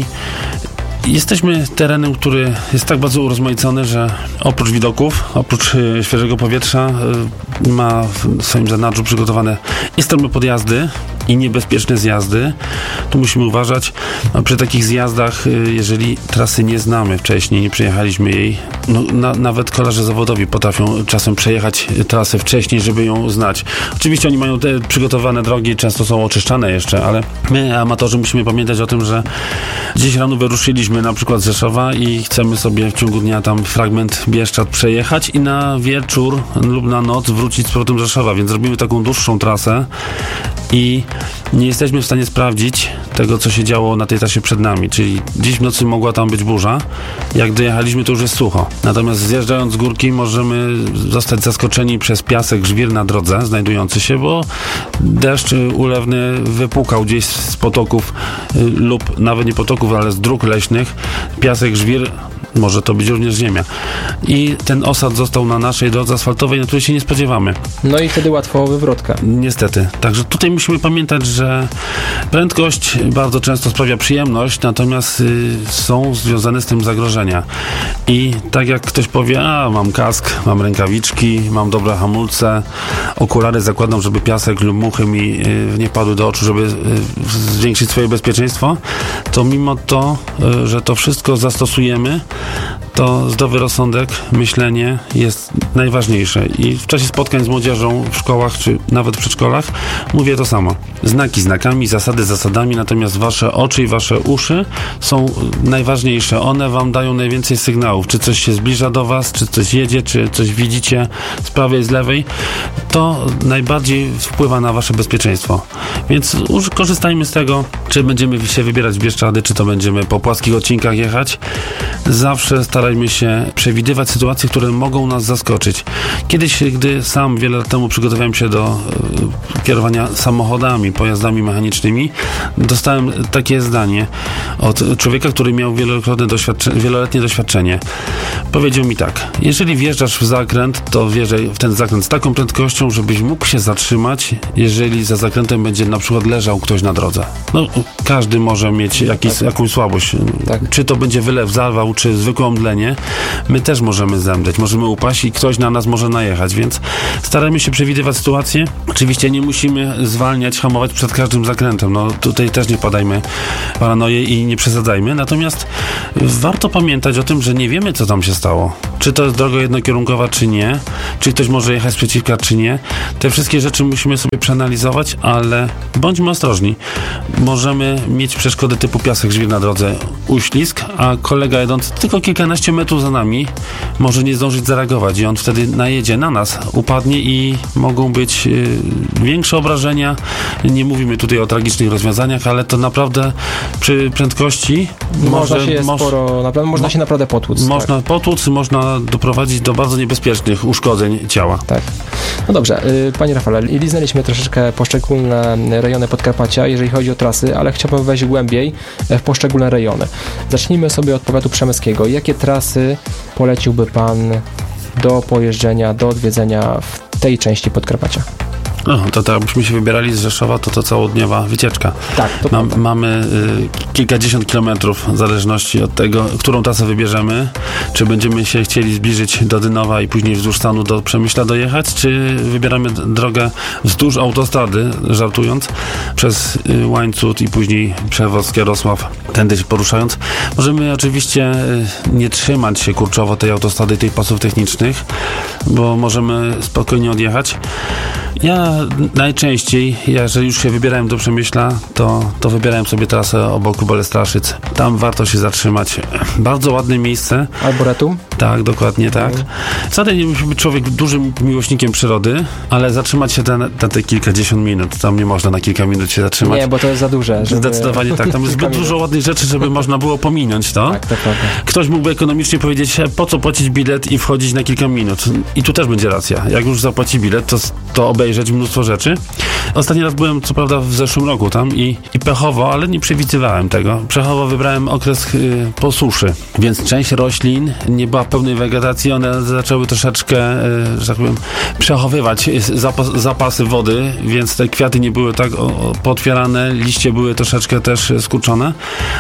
Jesteśmy terenem, który jest tak bardzo urozmaicony, że oprócz widoków, oprócz y, świeżego powietrza y, ma w swoim zanadrzu przygotowane i strome podjazdy, i niebezpieczne zjazdy. Tu musimy uważać. A przy takich zjazdach, y, jeżeli trasy nie znamy wcześniej, nie przejechaliśmy jej, no, na, nawet kolarze zawodowi potrafią czasem przejechać trasę wcześniej, żeby ją znać. Oczywiście oni mają te przygotowane drogi, często są oczyszczane jeszcze, ale my, amatorzy, musimy pamiętać o tym, że dziś rano wyruszyliśmy na przykład z Rzeszowa i chcemy sobie w ciągu dnia tam fragment Bieszczad przejechać i na wieczór lub na noc wrócić z powrotem z Rzeszowa, więc robimy taką dłuższą trasę i nie jesteśmy w stanie sprawdzić tego, co się działo na tej trasie przed nami, czyli dziś w nocy mogła tam być burza, jak dojechaliśmy, to już jest sucho. Natomiast zjeżdżając z górki możemy zostać zaskoczeni przez piasek, żwir na drodze znajdujący się, bo deszcz ulewny wypłukał gdzieś z potoków lub nawet nie potoków, ale z dróg leśnych piasek, żwir, może to być również ziemia. I ten osad został na naszej drodze asfaltowej, na której się nie spodziewamy. No i wtedy łatwo wywrotka. Niestety. Także tutaj musimy pamiętać, że prędkość bardzo często sprawia przyjemność, natomiast y, są związane z tym zagrożenia. I tak jak ktoś powie, a mam kask, mam rękawiczki, mam dobre hamulce, okulary zakładam, żeby piasek lub muchy mi y, nie padły do oczu, żeby y, zwiększyć swoje bezpieczeństwo, to mimo to, y, że to wszystko zastosujemy, to zdrowy rozsądek, myślenie jest najważniejsze. I w czasie spotkań z młodzieżą w szkołach, czy nawet w przedszkolach mówię to samo. Znaki znakami, zasady zasadami, natomiast wasze oczy i wasze uszy są najważniejsze. One wam dają najwięcej sygnałów. Czy coś się zbliża do was, czy coś jedzie, czy coś widzicie z prawej, z lewej. To najbardziej wpływa na wasze bezpieczeństwo. Więc korzystajmy z tego, czy będziemy się wybierać w Bieszczady, czy to będziemy po płaskich odcinkach jechać. Zawsze starajmy się przewidywać sytuacje, które mogą nas zaskoczyć. Kiedyś, gdy sam wiele lat temu przygotowałem się do y, kierowania samochodami, pojazdami mechanicznymi, dostałem takie zdanie od człowieka, który miał wielokrotne doświadcze- wieloletnie doświadczenie. Powiedział mi tak: jeżeli wjeżdżasz w zakręt, to wjeżdżaj w ten zakręt z taką prędkością, żebyś mógł się zatrzymać, jeżeli za zakrętem będzie na przykład leżał ktoś na drodze. No, każdy może mieć jakiś, jakąś słabość. Tak. Czy to będzie wylew, zawał, czy zwykłe omdlenie. terenie, my też możemy zemdleć, możemy upaść i ktoś na nas może najechać, więc staramy się przewidywać sytuację. Oczywiście nie musimy zwalniać, hamować przed każdym zakrętem. No tutaj też nie padajmy paranoję i nie przesadzajmy. Natomiast warto pamiętać o tym, że nie wiemy, co tam się stało. Czy to jest droga jednokierunkowa, czy nie. Czy ktoś może jechać z przeciwka, czy nie. Te wszystkie rzeczy musimy sobie przeanalizować, ale bądźmy ostrożni. Możemy mieć przeszkody typu piasek, żwir na drodze, uślizg, a kolega jadący tylko kilkanaście metrów za nami może nie zdążyć zareagować i on wtedy najedzie na nas, upadnie i mogą być y, większe obrażenia. Nie mówimy tutaj o tragicznych rozwiązaniach, ale to naprawdę przy prędkości można może, się moż, sporo, naprawdę, można mo, się naprawdę potłuc. Można tak. potłuc, można doprowadzić do bardzo niebezpiecznych uszkodzeń ciała. Tak. No dobrze, y, Panie Rafale, liznęliśmy troszeczkę poszczególne rejony Podkarpacia, jeżeli chodzi o trasy, ale chciałbym wejść głębiej w poszczególne rejony. Zacznijmy sobie od powiatu przemyskiego. Jakie trasy poleciłby Pan do pojeżdżenia, do odwiedzenia w tej części Podkarpacia? No, to tak, jakbyśmy się wybierali z Rzeszowa, to to całodniowa wycieczka. Tak, to Mam, mamy y, kilkadziesiąt kilometrów w zależności od tego, którą trasę wybierzemy. Czy będziemy się chcieli zbliżyć do Dynowa i później wzdłuż stanu do Przemyśla dojechać, czy wybieramy drogę wzdłuż autostrady, żartując, przez y, Łańcut i później Przewoz, Jarosław, tędy się poruszając. Możemy oczywiście y, nie trzymać się kurczowo tej autostrady i tych pasów technicznych, bo możemy spokojnie odjechać. Ja najczęściej, jeżeli już się wybierałem do Przemyśla, to, to wybierałem sobie trasę obok Bolestraszyc. Tam warto się zatrzymać. Bardzo ładne miejsce. Arboretum? Tak, dokładnie tak. Wcale nie musi być człowiek dużym miłośnikiem przyrody, ale zatrzymać się na, na te kilkadziesiąt minut. Tam nie można na kilka minut się zatrzymać. Nie, bo to jest za duże. Żeby... Zdecydowanie tak. Tam jest zbyt dużo ładnych rzeczy, żeby można było pominąć to. Tak, tak, tak. Ktoś mógłby ekonomicznie powiedzieć, po co płacić bilet i wchodzić na kilka minut. I tu też będzie racja. Jak już zapłaci bilet, to, to obejrzeć mnóstwo rzeczy. Ostatni raz byłem, co prawda, w zeszłym roku tam i, i pechowo, ale nie przewidywałem tego. Pechowo wybrałem okres y, po suszy, więc część roślin nie była w pełnej wegetacji, one zaczęły troszeczkę, y, że tak powiem, przechowywać zapas, zapasy wody, więc te kwiaty nie były tak o, o, pootwierane, liście były troszeczkę też skurczone,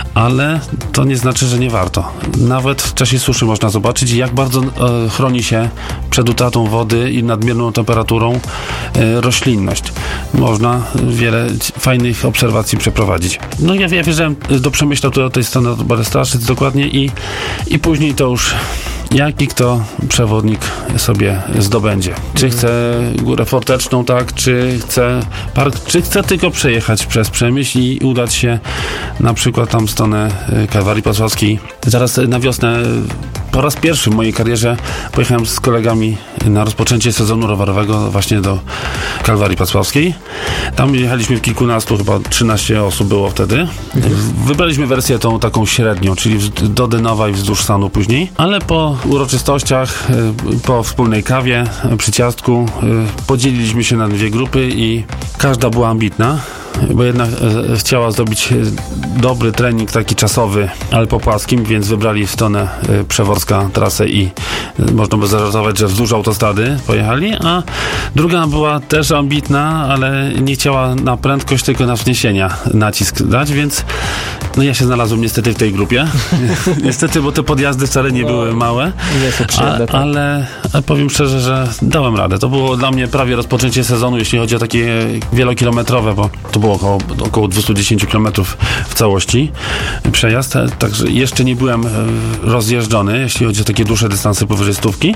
ale to nie znaczy, że nie warto. Nawet w czasie suszy można zobaczyć, jak bardzo y, chroni się przed utratą wody i nadmierną temperaturą y, roślinność. Można wiele fajnych obserwacji przeprowadzić. No ja, ja wjeżdżałem do Przemyśla, tutaj od tej strony od Bolestraszyc dokładnie i, i później to już jaki kto przewodnik sobie zdobędzie. Czy chce Górę Forteczną, tak, czy chce park, czy chce tylko przejechać przez Przemyśl i udać się na przykład tam w stronę Kalwarii Pasławskiej. Zaraz na wiosnę po raz pierwszy w mojej karierze pojechałem z kolegami na rozpoczęcie sezonu rowerowego właśnie do Kalwarii Pasławskiej. Tam jechaliśmy w kilkunastu, chyba trzynaście osób było wtedy. Wybraliśmy wersję tą taką średnią, czyli do Dynowa i wzdłuż stanu później, ale po uroczystościach, po wspólnej kawie, przy ciastku podzieliliśmy się na dwie grupy i każda była ambitna, bo jednak e, chciała zrobić dobry trening taki czasowy, ale po płaskim, więc wybrali w stronę e, Przeworska trasę i e, można by zażartować, że wzdłuż autostrady pojechali, a druga była też ambitna, ale nie chciała na prędkość, tylko na wzniesienia nacisk dać, więc no ja się znalazłem niestety w tej grupie. Niestety, bo te podjazdy wcale nie no, były małe, nie są przyjemne, a, tak. ale powiem szczerze, że dałem radę. To było dla mnie prawie rozpoczęcie sezonu, jeśli chodzi o takie wielokilometrowe, bo to było około, około dwieście dziesięć kilometrów w całości przejazd, także jeszcze nie byłem rozjeżdżony, jeśli chodzi o takie dłuższe dystanse powyżej stówki,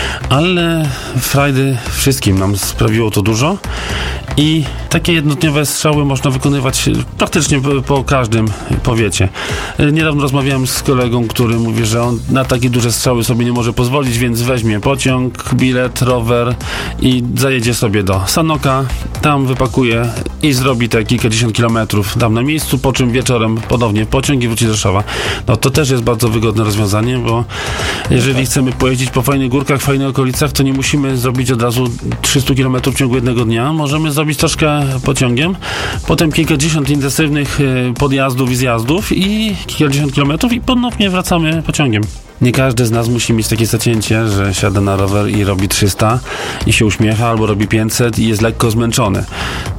ale frajdy wszystkim nam sprawiło to dużo i takie jednodniowe strzały można wykonywać praktycznie po, po każdym powiecie. Niedawno rozmawiałem z kolegą, który mówi, że on na takie duże strzały sobie nie może pozwolić, więc weźmie pociąg, bilet, rower i zajedzie sobie do Sanoka, tam wypakuje i zrobi te kilkadziesiąt kilometrów tam na miejscu, po czym wieczorem ponownie pociąg i wróci do Rzeszowa. No to też jest bardzo wygodne rozwiązanie, bo jeżeli chcemy pojeździć po fajnych górkach, fajnych okolicach, to nie musimy zrobić od razu trzysta kilometrów w ciągu jednego dnia. Możemy zrobić troszkę pociągiem, potem kilkadziesiąt intensywnych podjazdów i zjazdów i kilkadziesiąt kilometrów i ponownie wracamy pociągiem. Nie każdy z nas musi mieć takie zacięcie, że siada na rower i robi trzysta i się uśmiecha, albo robi pięćset i jest lekko zmęczony.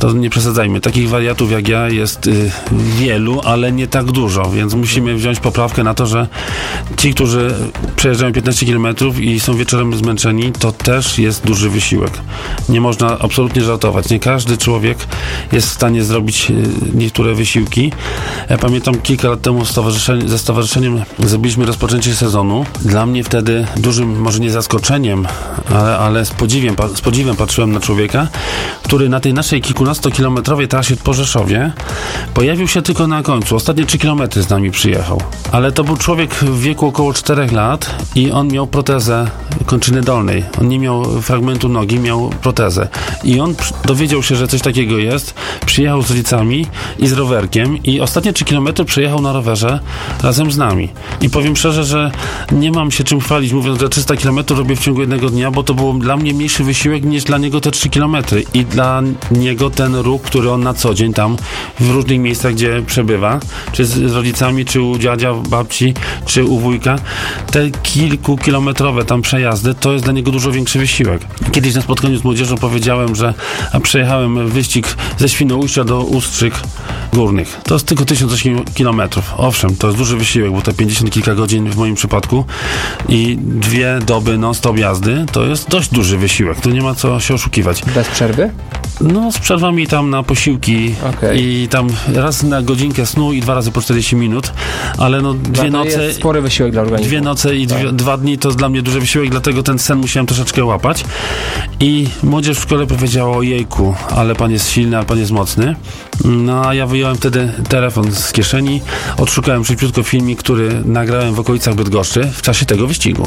To nie przesadzajmy. Takich wariatów jak ja jest y, wielu, ale nie tak dużo, więc musimy wziąć poprawkę na to, że ci, którzy przejeżdżają piętnaście kilometrów i są wieczorem zmęczeni, to też jest duży wysiłek. Nie można absolutnie żartować. Nie każdy człowiek jest w stanie zrobić y, niektóre wysiłki. Ja pamiętam kilka lat temu stowarzyszenie, ze stowarzyszeniem zrobiliśmy rozpoczęcie sezonu. Dla mnie wtedy dużym, może nie zaskoczeniem, ale, ale z podziwiem, z podziwem patrzyłem na człowieka, który na tej naszej kilkunastokilometrowej trasie po Rzeszowie pojawił się tylko na końcu. Ostatnie trzy kilometry z nami przyjechał. Ale to był człowiek w wieku około czterech lat i on miał protezę kończyny dolnej. On nie miał fragmentu nogi, miał protezę. I on dowiedział się, że coś takiego jest, przyjechał z rodzicami i z rowerkiem i ostatnie trzy kilometry przejechał na rowerze razem z nami. I powiem szczerze, że nie mam się czym chwalić, mówiąc, że trzysta kilometrów robię w ciągu jednego dnia, bo to był dla mnie mniejszy wysiłek niż dla niego te trzy kilometry. I dla niego ten ruch, który on na co dzień tam w różnych miejscach, gdzie przebywa, czy z, z rodzicami, czy u dziadzia, babci, czy u wujka, te kilkukilometrowe tam przejazdy, to jest dla niego dużo większy wysiłek. Kiedyś na spotkaniu z młodzieżą powiedziałem, że a przejechałem wyścig ze Świnoujścia do Ustrzyk Górnych. To jest tylko tysiąc osiem kilometrów. Owszem, to jest duży wysiłek, bo to pięćdziesiąt kilka godzin w moim przypadku i dwie doby non-stop jazdy, to jest dość duży wysiłek. Tu nie ma co się oszukiwać. Bez przerwy? No, z przerwami tam na posiłki okay. I tam raz na godzinkę snu i dwa razy po czterdzieści minut, ale no dwie no, noce... jest spory wysiłek dla organizmu. Dwie noce i dwie, tak. dwa dni to jest dla mnie duży wysiłek, dlatego ten sen musiałem troszeczkę łapać. I młodzież w szkole powiedziała: ojejku, ale pan jest silny, ale pan jest mocny. No, a ja wyjąłem wtedy telefon z kieszeni, odszukałem szybciutko filmik, który nagrałem w okolicach Bydgoszczy w czasie tego wyścigu.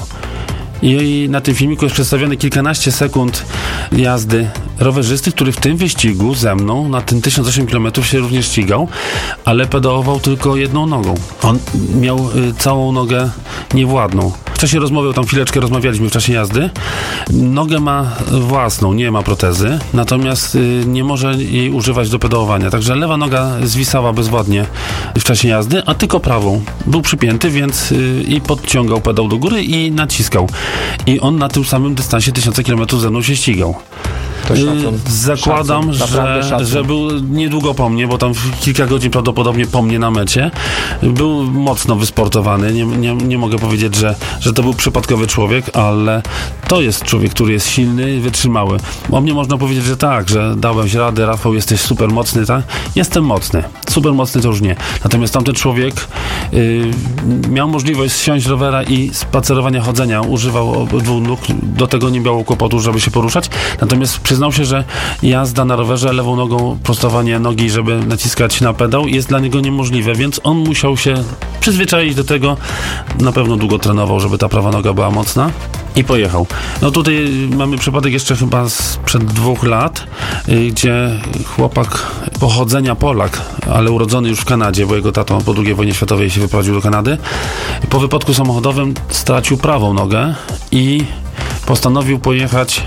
I na tym filmiku jest przedstawione kilkanaście sekund jazdy rowerzysty, który w tym wyścigu ze mną na tym tysiąc osiem kilometrów się również ścigał, ale pedałował tylko jedną nogą. On miał y, całą nogę niewładną. W czasie rozmowy, tam chwileczkę rozmawialiśmy w czasie jazdy. Nogę ma własną, nie ma protezy, natomiast y, nie może jej używać do pedałowania. Także lewa noga zwisała bezwładnie w czasie jazdy, a tylko prawą. Był przypięty, więc y, i podciągał pedał do góry i naciskał. I on na tym samym dystansie tysiące kilometrów ze mną się ścigał. To szacun. Zakładam, szacun, że, że był niedługo po mnie, bo tam kilka godzin prawdopodobnie po mnie na mecie. Był mocno wysportowany. Nie, nie, nie mogę powiedzieć, że, że to był przypadkowy człowiek, ale to jest człowiek, który jest silny, wytrzymały. O mnie można powiedzieć, że tak, że dałeś radę, Rafał, jesteś super mocny, tak? Jestem mocny. Super mocny to już nie. Natomiast tamten człowiek yy, miał możliwość zsiąść rowera i spacerowania, chodzenia. Używał obydwu nóg. Do tego nie miał kłopotu, żeby się poruszać. Natomiast przyznał się, że jazda na rowerze lewą nogą, prostowanie nogi, żeby naciskać na pedał, jest dla niego niemożliwe, więc on musiał się przyzwyczaić do tego. Na pewno długo trenował, żeby ta prawa noga była mocna i pojechał. No tutaj mamy przypadek jeszcze chyba sprzed dwóch lat, gdzie chłopak pochodzenia Polak, ale urodzony już w Kanadzie, bo jego tato po drugiej wojnie światowej się wyprowadził do Kanady, po wypadku samochodowym stracił prawą nogę i postanowił pojechać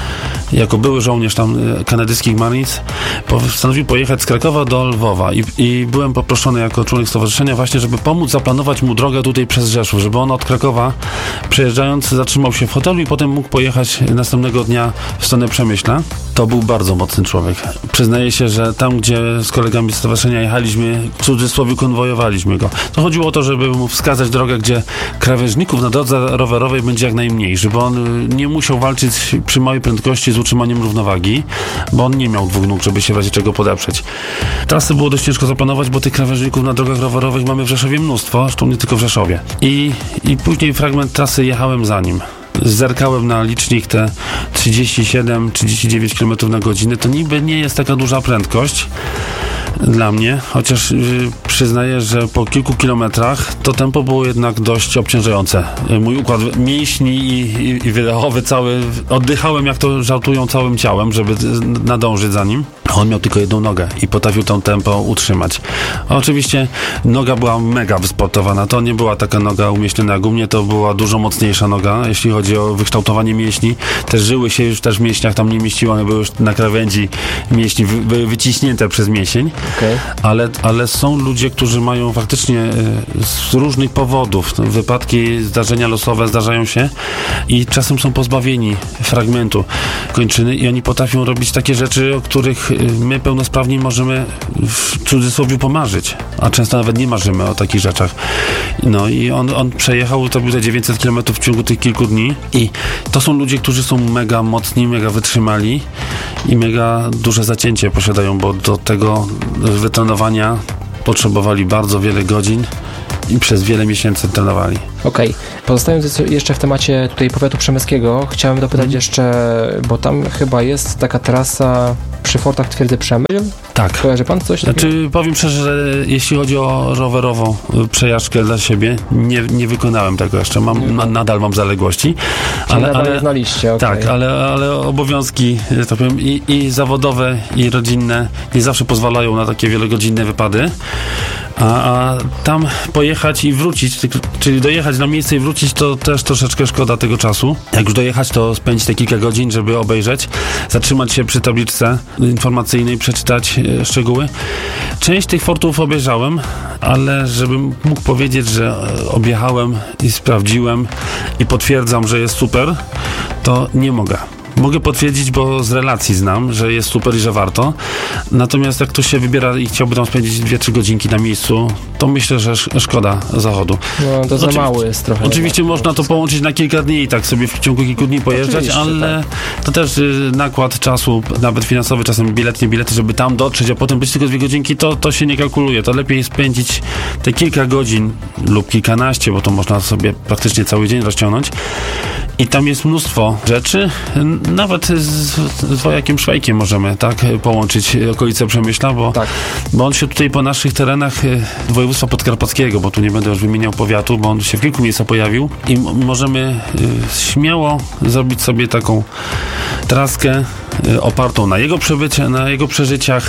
jako były żołnierz tam kanadyjskich Marines, postanowił pojechać z Krakowa do Lwowa i, i byłem poproszony jako członek stowarzyszenia właśnie, żeby pomóc zaplanować mu drogę tutaj przez Rzeszów, żeby on od Krakowa przejeżdżając zatrzymał się w hotelu i potem mógł pojechać następnego dnia w stronę Przemyśla. To był bardzo mocny człowiek. Przyznaję się, że tam, gdzie z kolegami z stowarzyszenia jechaliśmy, w cudzysłowie konwojowaliśmy go. To chodziło o to, żeby mu wskazać drogę, gdzie krawężników na drodze rowerowej będzie jak najmniej, żeby on nie musiał walczyć przy małej prędkości z utrzymaniem równowagi, bo on nie miał dwóch nóg, żeby się w razie czego podeprzeć. Trasy było dość ciężko zaplanować, bo tych krawężników na drogach rowerowych mamy w Rzeszowie mnóstwo, zresztą nie tylko w Rzeszowie. I, i później fragment trasy jechałem za nim. Zerkałem na licznik te trzydzieści siedem trzydzieści dziewięć kilometrów na godzinę. To niby nie jest taka duża prędkość dla mnie, chociaż yy, przyznaję, że po kilku kilometrach to tempo było jednak dość obciążające. Mój układ mięśni i, i, i wydechowy cały, oddychałem, jak to żartują, całym ciałem, żeby nadążyć za nim. On miał tylko jedną nogę i potrafił tą tempo utrzymać. Oczywiście noga była mega wysportowana. To nie była taka noga umieśniona jak u mnie, to była dużo mocniejsza noga, jeśli chodzi o wykształtowanie mięśni. Te żyły się już też w mięśniach tam nie mieściły, one były już na krawędzi mięśni, wy, wyciśnięte przez mięsień. Okay. Ale, ale są ludzie, którzy mają faktycznie y, z różnych powodów wypadki, zdarzenia losowe zdarzają się i czasem są pozbawieni fragmentu kończyny i oni potrafią robić takie rzeczy, o których my pełnosprawni możemy w cudzysłowie pomarzyć, a często nawet nie marzymy o takich rzeczach. No i on, on przejechał, to było za dziewięćset kilometrów w ciągu tych kilku dni i to są ludzie, którzy są mega mocni, mega wytrzymali i mega duże zacięcie posiadają, bo do tego wytrenowania potrzebowali bardzo wiele godzin i przez wiele miesięcy trenowali. Okej. Okay. Pozostając jeszcze w temacie tutaj powiatu przemyskiego, chciałem dopytać mm. jeszcze, bo tam chyba jest taka trasa przy fortach Twierdzy Przemyśl. Tak. Kojarzy pan coś takiego? Znaczy, powiem szczerze, że jeśli chodzi o rowerową przejażdżkę dla siebie, nie, nie wykonałem tego jeszcze. Mam, na, nadal mam zaległości. Czyli ale, ale na liście, okay. Tak, ale, ale obowiązki, tak powiem, i, i zawodowe, i rodzinne nie zawsze pozwalają na takie wielogodzinne wypady. A, a tam pojechać i wrócić, czyli dojechać na miejsce i wrócić, to też troszeczkę szkoda tego czasu. Jak już dojechać, to spędzić te kilka godzin, żeby obejrzeć, zatrzymać się przy tabliczce informacyjnej, przeczytać e, szczegóły. Część tych fortów obejrzałem, ale żebym mógł powiedzieć, że objechałem i sprawdziłem i potwierdzam, że jest super, to nie mogę. Mogę potwierdzić, bo z relacji znam, że jest super i że warto. Natomiast jak ktoś się wybiera i chciałby tam spędzić dwie trzy godzinki na miejscu, to myślę, że sz- szkoda zachodu. No to za Oczywi- mało jest trochę. Oczywiście tak, można to połączyć na kilka dni i tak sobie w ciągu kilku dni pojeżdżać, ale tak. To też y, nakład czasu, nawet finansowy, czasem bilet, nie bilety, żeby tam dotrzeć, a potem być tylko dwie godzinki, to, to się nie kalkuluje. To lepiej spędzić te kilka godzin lub kilkanaście, bo to można sobie praktycznie cały dzień rozciągnąć. I tam jest mnóstwo rzeczy. Nawet z, z Wojakiem Szwajkiem możemy tak połączyć okolice Przemyśla, bo, tak. bo on się tutaj po naszych terenach województwa podkarpackiego, bo tu nie będę już wymieniał powiatu, bo on się w kilku miejscach pojawił i m- możemy y, śmiało zrobić sobie taką traskę y, opartą na jego przebycie, na jego przeżyciach,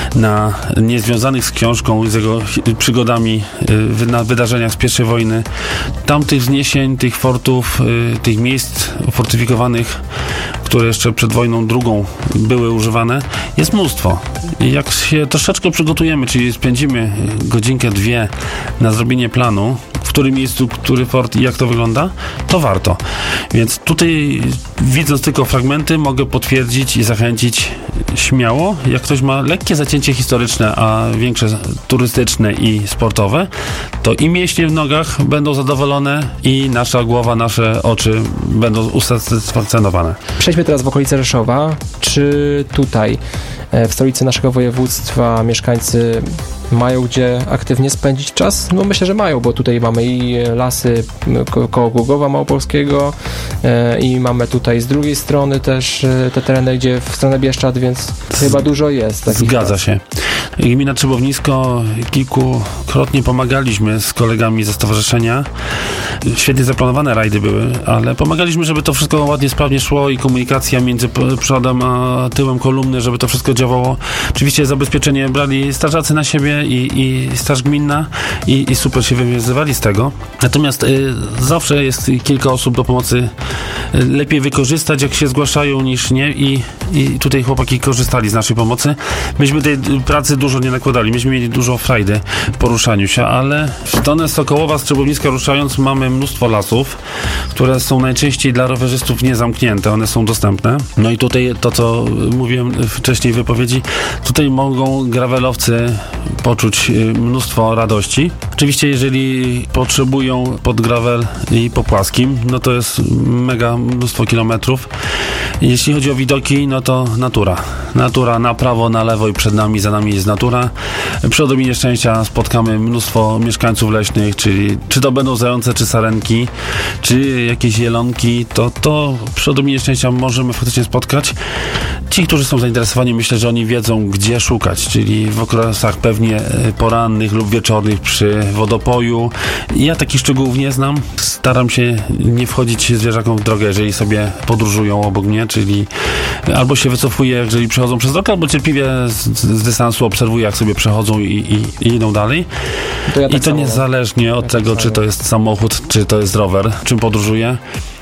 na niezwiązanych z książką, z jego y, przygodami, y, na wydarzeniach z pierwszej wojny. Tamtych wzniesień, tych fortów, y, tych miejsc fortyfikowanych, które jeszcze przed wojną drugą były używane, jest mnóstwo. I jak się troszeczkę przygotujemy, czyli spędzimy godzinkę, dwie na zrobienie planu, w którym miejscu, który fort i jak to wygląda, to warto. Więc tutaj, widząc tylko fragmenty, mogę potwierdzić i zachęcić śmiało. Jak ktoś ma lekkie zacięcie historyczne, a większe turystyczne i sportowe, to i mięśnie w nogach będą zadowolone i nasza głowa, nasze oczy będą usatysfakcjonowane. Przejdźmy teraz w okolice Rzeszowa. Czy tutaj, w stolicy naszego województwa, mieszkańcy mają gdzie aktywnie spędzić czas? No myślę, że mają, bo tutaj mamy i lasy ko- koło Głogowa Małopolskiego e, i mamy tutaj z drugiej strony też e, te tereny, gdzie w stronę Bieszczad, więc z... chyba dużo jest. Zgadza las. się. Gmina Trzebownisko, kilkukrotnie pomagaliśmy z kolegami ze stowarzyszenia. Świetnie zaplanowane rajdy były, ale pomagaliśmy, żeby to wszystko ładnie, sprawnie szło i komunikacja między przodem a tyłem kolumny, żeby to wszystko działało. Oczywiście zabezpieczenie brali strażacy na siebie i, i straż gminna i, i super się wywiązywali z tego. Natomiast y, zawsze jest kilka osób do pomocy. Y, lepiej wykorzystać, jak się zgłaszają, niż nie i, i tutaj chłopaki korzystali z naszej pomocy. Myśmy tej pracy dużo nie nakładali. Myśmy mieli dużo frajdy w poruszaniu się, ale w stronę Sokołowa z Trzebowniska ruszając mamy mnóstwo lasów, które są najczęściej dla rowerzystów niezamknięte. One są dostępne. No i tutaj to, co mówiłem wcześniej w wypowiedzi, tutaj mogą gravelowcy poczuć mnóstwo radości. Oczywiście, jeżeli potrzebują pod gravel i po płaskim, no to jest mega mnóstwo kilometrów. Jeśli chodzi o widoki, no to natura. Natura na prawo, na lewo i przed nami, za nami jest natura. Przy odrobinie szczęścia spotkamy mnóstwo mieszkańców leśnych, czyli czy to będą zające, czy sarenki, czy jakieś jelonki, to, to przy odrobinie szczęścia możemy faktycznie spotkać. Ci, którzy są zainteresowani, myślę, że oni wiedzą, gdzie szukać, czyli w okresach pewnie porannych lub wieczornych przy wodopoju. Ja takich szczegółów nie znam. Staram się nie wchodzić zwierzakom w drogę, jeżeli sobie podróżują obok mnie, czyli albo się wycofuję, jeżeli przechodzą przez drogę, albo cierpliwie z, z dystansu obserwuję, jak sobie przechodzą i, i, i idą dalej. To ja tak I to samo, niezależnie od tego, czy to jest samochód, czy to jest rower, czym podróżuję.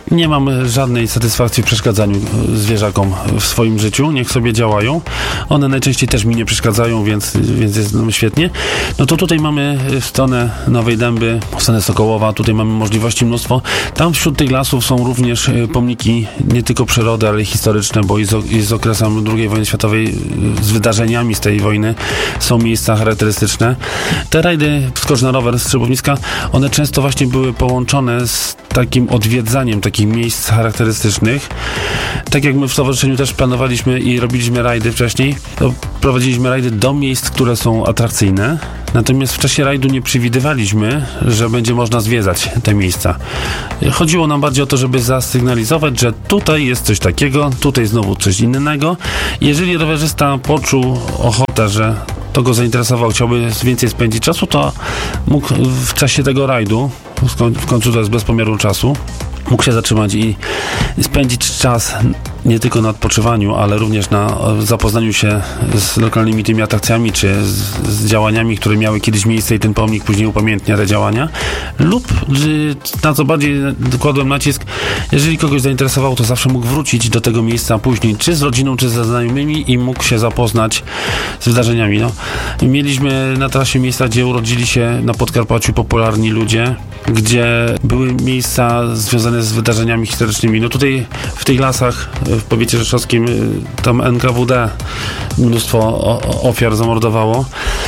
Nie mam żadnej satysfakcji w przeszkadzaniu zwierzakom w swoim życiu. Niech sobie działają. One najczęściej też mi nie przeszkadzają, więc, więc jest no, świetnie. No to tutaj mamy stronę Nowej Dęby, stronę Sokołowa. Tutaj mamy możliwości mnóstwo. Tam wśród tych lasów są również pomniki nie tylko przyrody, ale i historyczne, bo i z, i z okresem drugiej wojny światowej, z wydarzeniami z tej wojny są miejsca charakterystyczne. Te rajdy Skocz na rower z Szybowniska, one często właśnie były połączone z takim odwiedzaniem takich miejsc charakterystycznych. Tak jak my w stowarzyszeniu też planowaliśmy i robiliśmy rajdy wcześniej, to prowadziliśmy rajdy do miejsc, które są atrakcyjne. Natomiast w czasie rajdu nie przewidywaliśmy, że będzie można zwiedzać te miejsca. Chodziło nam bardziej o to, żeby zasygnalizować, że tutaj jest coś takiego, tutaj znowu coś innego. Jeżeli rowerzysta poczuł ochotę, że to go zainteresował, chciałby więcej spędzić czasu, to mógł w czasie tego rajdu, w końcu to jest bez pomiaru czasu, mógł się zatrzymać i spędzić czas nie tylko na odpoczywaniu, ale również na zapoznaniu się z lokalnymi tymi atrakcjami, czy z, z działaniami, które miały kiedyś miejsce i ten pomnik później upamiętnia te działania. Lub, na co bardziej kładłem nacisk, jeżeli kogoś zainteresowało, to zawsze mógł wrócić do tego miejsca później, czy z rodziną, czy ze znajomymi i mógł się zapoznać z wydarzeniami. No, mieliśmy na trasie miejsca, gdzie urodzili się na Podkarpaciu popularni ludzie, gdzie były miejsca związane z wydarzeniami historycznymi. No tutaj w tych lasach w powiecie rzeszowskim tam N K W D mnóstwo ofiar zamordowało.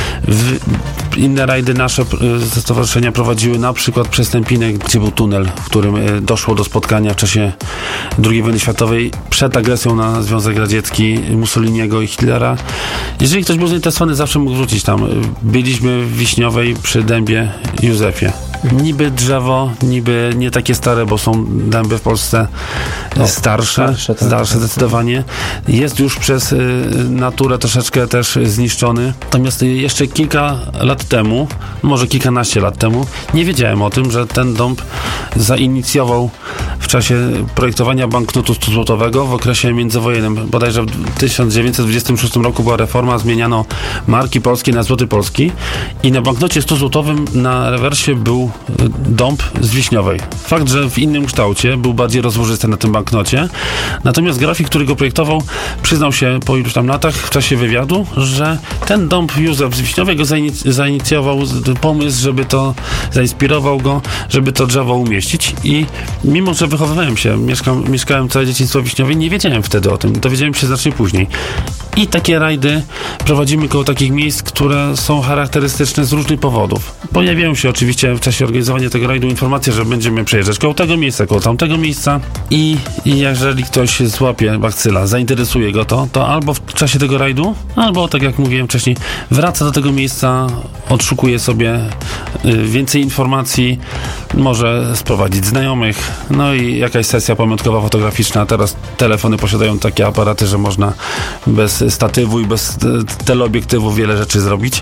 W inne rajdy nasze ze stowarzyszenia prowadziły na przykład przez Tępinek, gdzie był tunel, w którym doszło do spotkania w czasie drugiej wojny światowej przed agresją na Związek Radziecki Mussoliniego i Hitlera. Jeżeli ktoś był zainteresowany, zawsze mógł wrócić tam. Byliśmy w Wiśniowej przy dębie Józefie. Niby drzewo, niby nie takie stare, bo są dęby w Polsce no, starsze, starsze, tak, starsze tak. zdecydowanie. Jest już przez y, naturę troszeczkę też zniszczony. Natomiast jeszcze kilka lat temu, może kilkanaście lat temu, nie wiedziałem o tym, że ten dąb zainicjował w czasie projektowania banknotu stuzłotowego w okresie międzywojennym. Bodajże w tysiąc dziewięćset dwudziestym szóstym roku była reforma, zmieniano marki polskie na złoty polski i na banknocie stuzłotowym na rewersie był dąb z Wiśniowej. Fakt, że w innym kształcie był bardziej rozłożysty na tym banknocie. Natomiast grafik, który go projektował, przyznał się po iluś tam latach w czasie wywiadu, że ten dąb Józef z Wiśniowej go zainic- zainicjował pomysł, żeby to, zainspirował go, żeby to drzewo umieścić i mimo, że wychowywałem się, mieszkam, mieszkałem całe dzieciństwo w Wiśniowej, nie wiedziałem wtedy o tym. Dowiedziałem się znacznie później. I takie rajdy prowadzimy koło takich miejsc, które są charakterystyczne z różnych powodów. Pojawiają się oczywiście w czasie organizowania tego rajdu informacje, że będziemy przejeżdżać koło tego miejsca, koło tamtego miejsca i, i jeżeli ktoś złapie bakcyla, zainteresuje go to, to albo w czasie tego rajdu, albo tak jak mówiłem wcześniej, wraca do tego miejsca, odszukuje sobie y, więcej informacji, może sprowadzić znajomych, no i jakaś sesja pamiątkowa fotograficzna. Teraz telefony posiadają takie aparaty, że można bez statywu i bez teleobiektywu wiele rzeczy zrobić.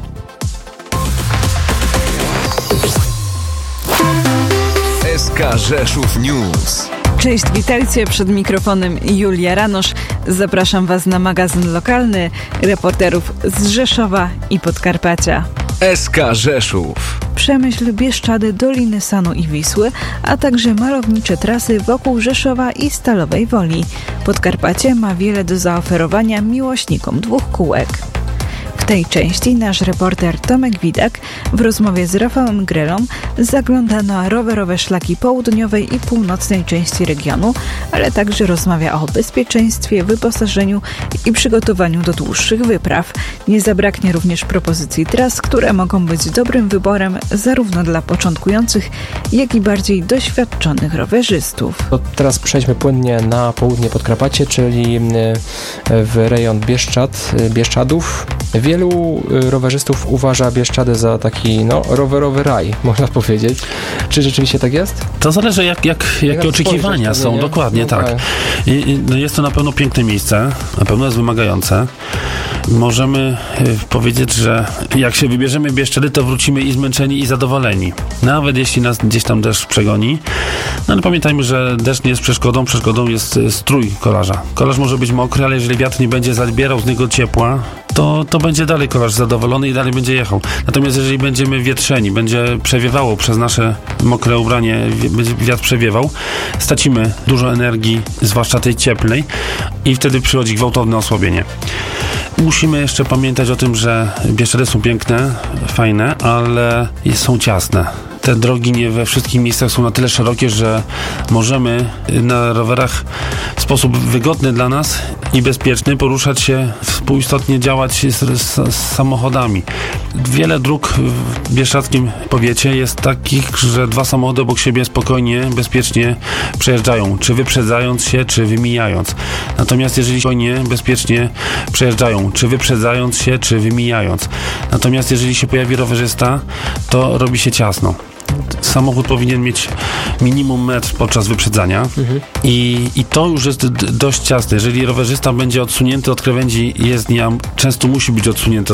S K Rzeszów News. Cześć, witajcie, przed mikrofonem Julia Ranosz. Zapraszam Was na magazyn lokalny reporterów z Rzeszowa i Podkarpacia. S K Rzeszów. Przemyśl, Bieszczady, Doliny Sanu i Wisły, a także malownicze trasy wokół Rzeszowa i Stalowej Woli. Podkarpacie ma wiele do zaoferowania miłośnikom dwóch kółek. W tej części nasz reporter Tomek Widak w rozmowie z Rafałem Grelą zagląda na rowerowe szlaki południowej i północnej części regionu, ale także rozmawia o bezpieczeństwie, wyposażeniu i przygotowaniu do dłuższych wypraw. Nie zabraknie również propozycji tras, które mogą być dobrym wyborem zarówno dla początkujących, jak i bardziej doświadczonych rowerzystów. To teraz przejdźmy płynnie na południe Podkarpacie, czyli w rejon Bieszczad, Bieszczadów. Wielu rowerzystów uważa Bieszczady za taki no, rowerowy raj, można powiedzieć. Czy rzeczywiście tak jest? To zależy jak, jak, jakie jak oczekiwania są, nie? Dokładnie no, tak. I, i, no jest to na pewno piękne miejsce, na pewno jest wymagające. możemy y, powiedzieć, że jak się wybierzemy Bieszczady, to wrócimy i zmęczeni, i zadowoleni. Nawet jeśli nas gdzieś tam deszcz przegoni. No ale pamiętajmy, że deszcz nie jest przeszkodą, przeszkodą jest y, strój kolarza. Kolarz może być mokry, ale jeżeli wiatr nie będzie zabierał z niego ciepła, to, to będzie dalej kolarz zadowolony i dalej będzie jechał. Natomiast jeżeli będziemy wietrzeni, będzie przewiewało przez nasze mokre ubranie, będzie wiatr przewiewał, stracimy dużo energii, zwłaszcza tej cieplnej, i wtedy przychodzi gwałtowne osłabienie. Musimy jeszcze pamiętać o tym, że Bieszczady są piękne, fajne, ale są ciasne. Te drogi nie we wszystkich miejscach są na tyle szerokie, że możemy na rowerach w sposób wygodny dla nas i bezpieczny poruszać się, współistotnie działać z, z, z samochodami. Wiele dróg w bieszczadzkim powiecie jest takich, że dwa samochody obok siebie spokojnie, bezpiecznie przejeżdżają, czy wyprzedzając się, czy wymijając. Natomiast jeżeli spokojnie, bezpiecznie przejeżdżają, czy wyprzedzając się, czy wymijając. Natomiast jeżeli się pojawi rowerzysta, to robi się ciasno. Samochód powinien mieć minimum metr podczas wyprzedzania mhm. i, i to już jest d- dość ciasne. Jeżeli rowerzysta będzie odsunięty od krawędzi jezdni, a często musi być odsunięty od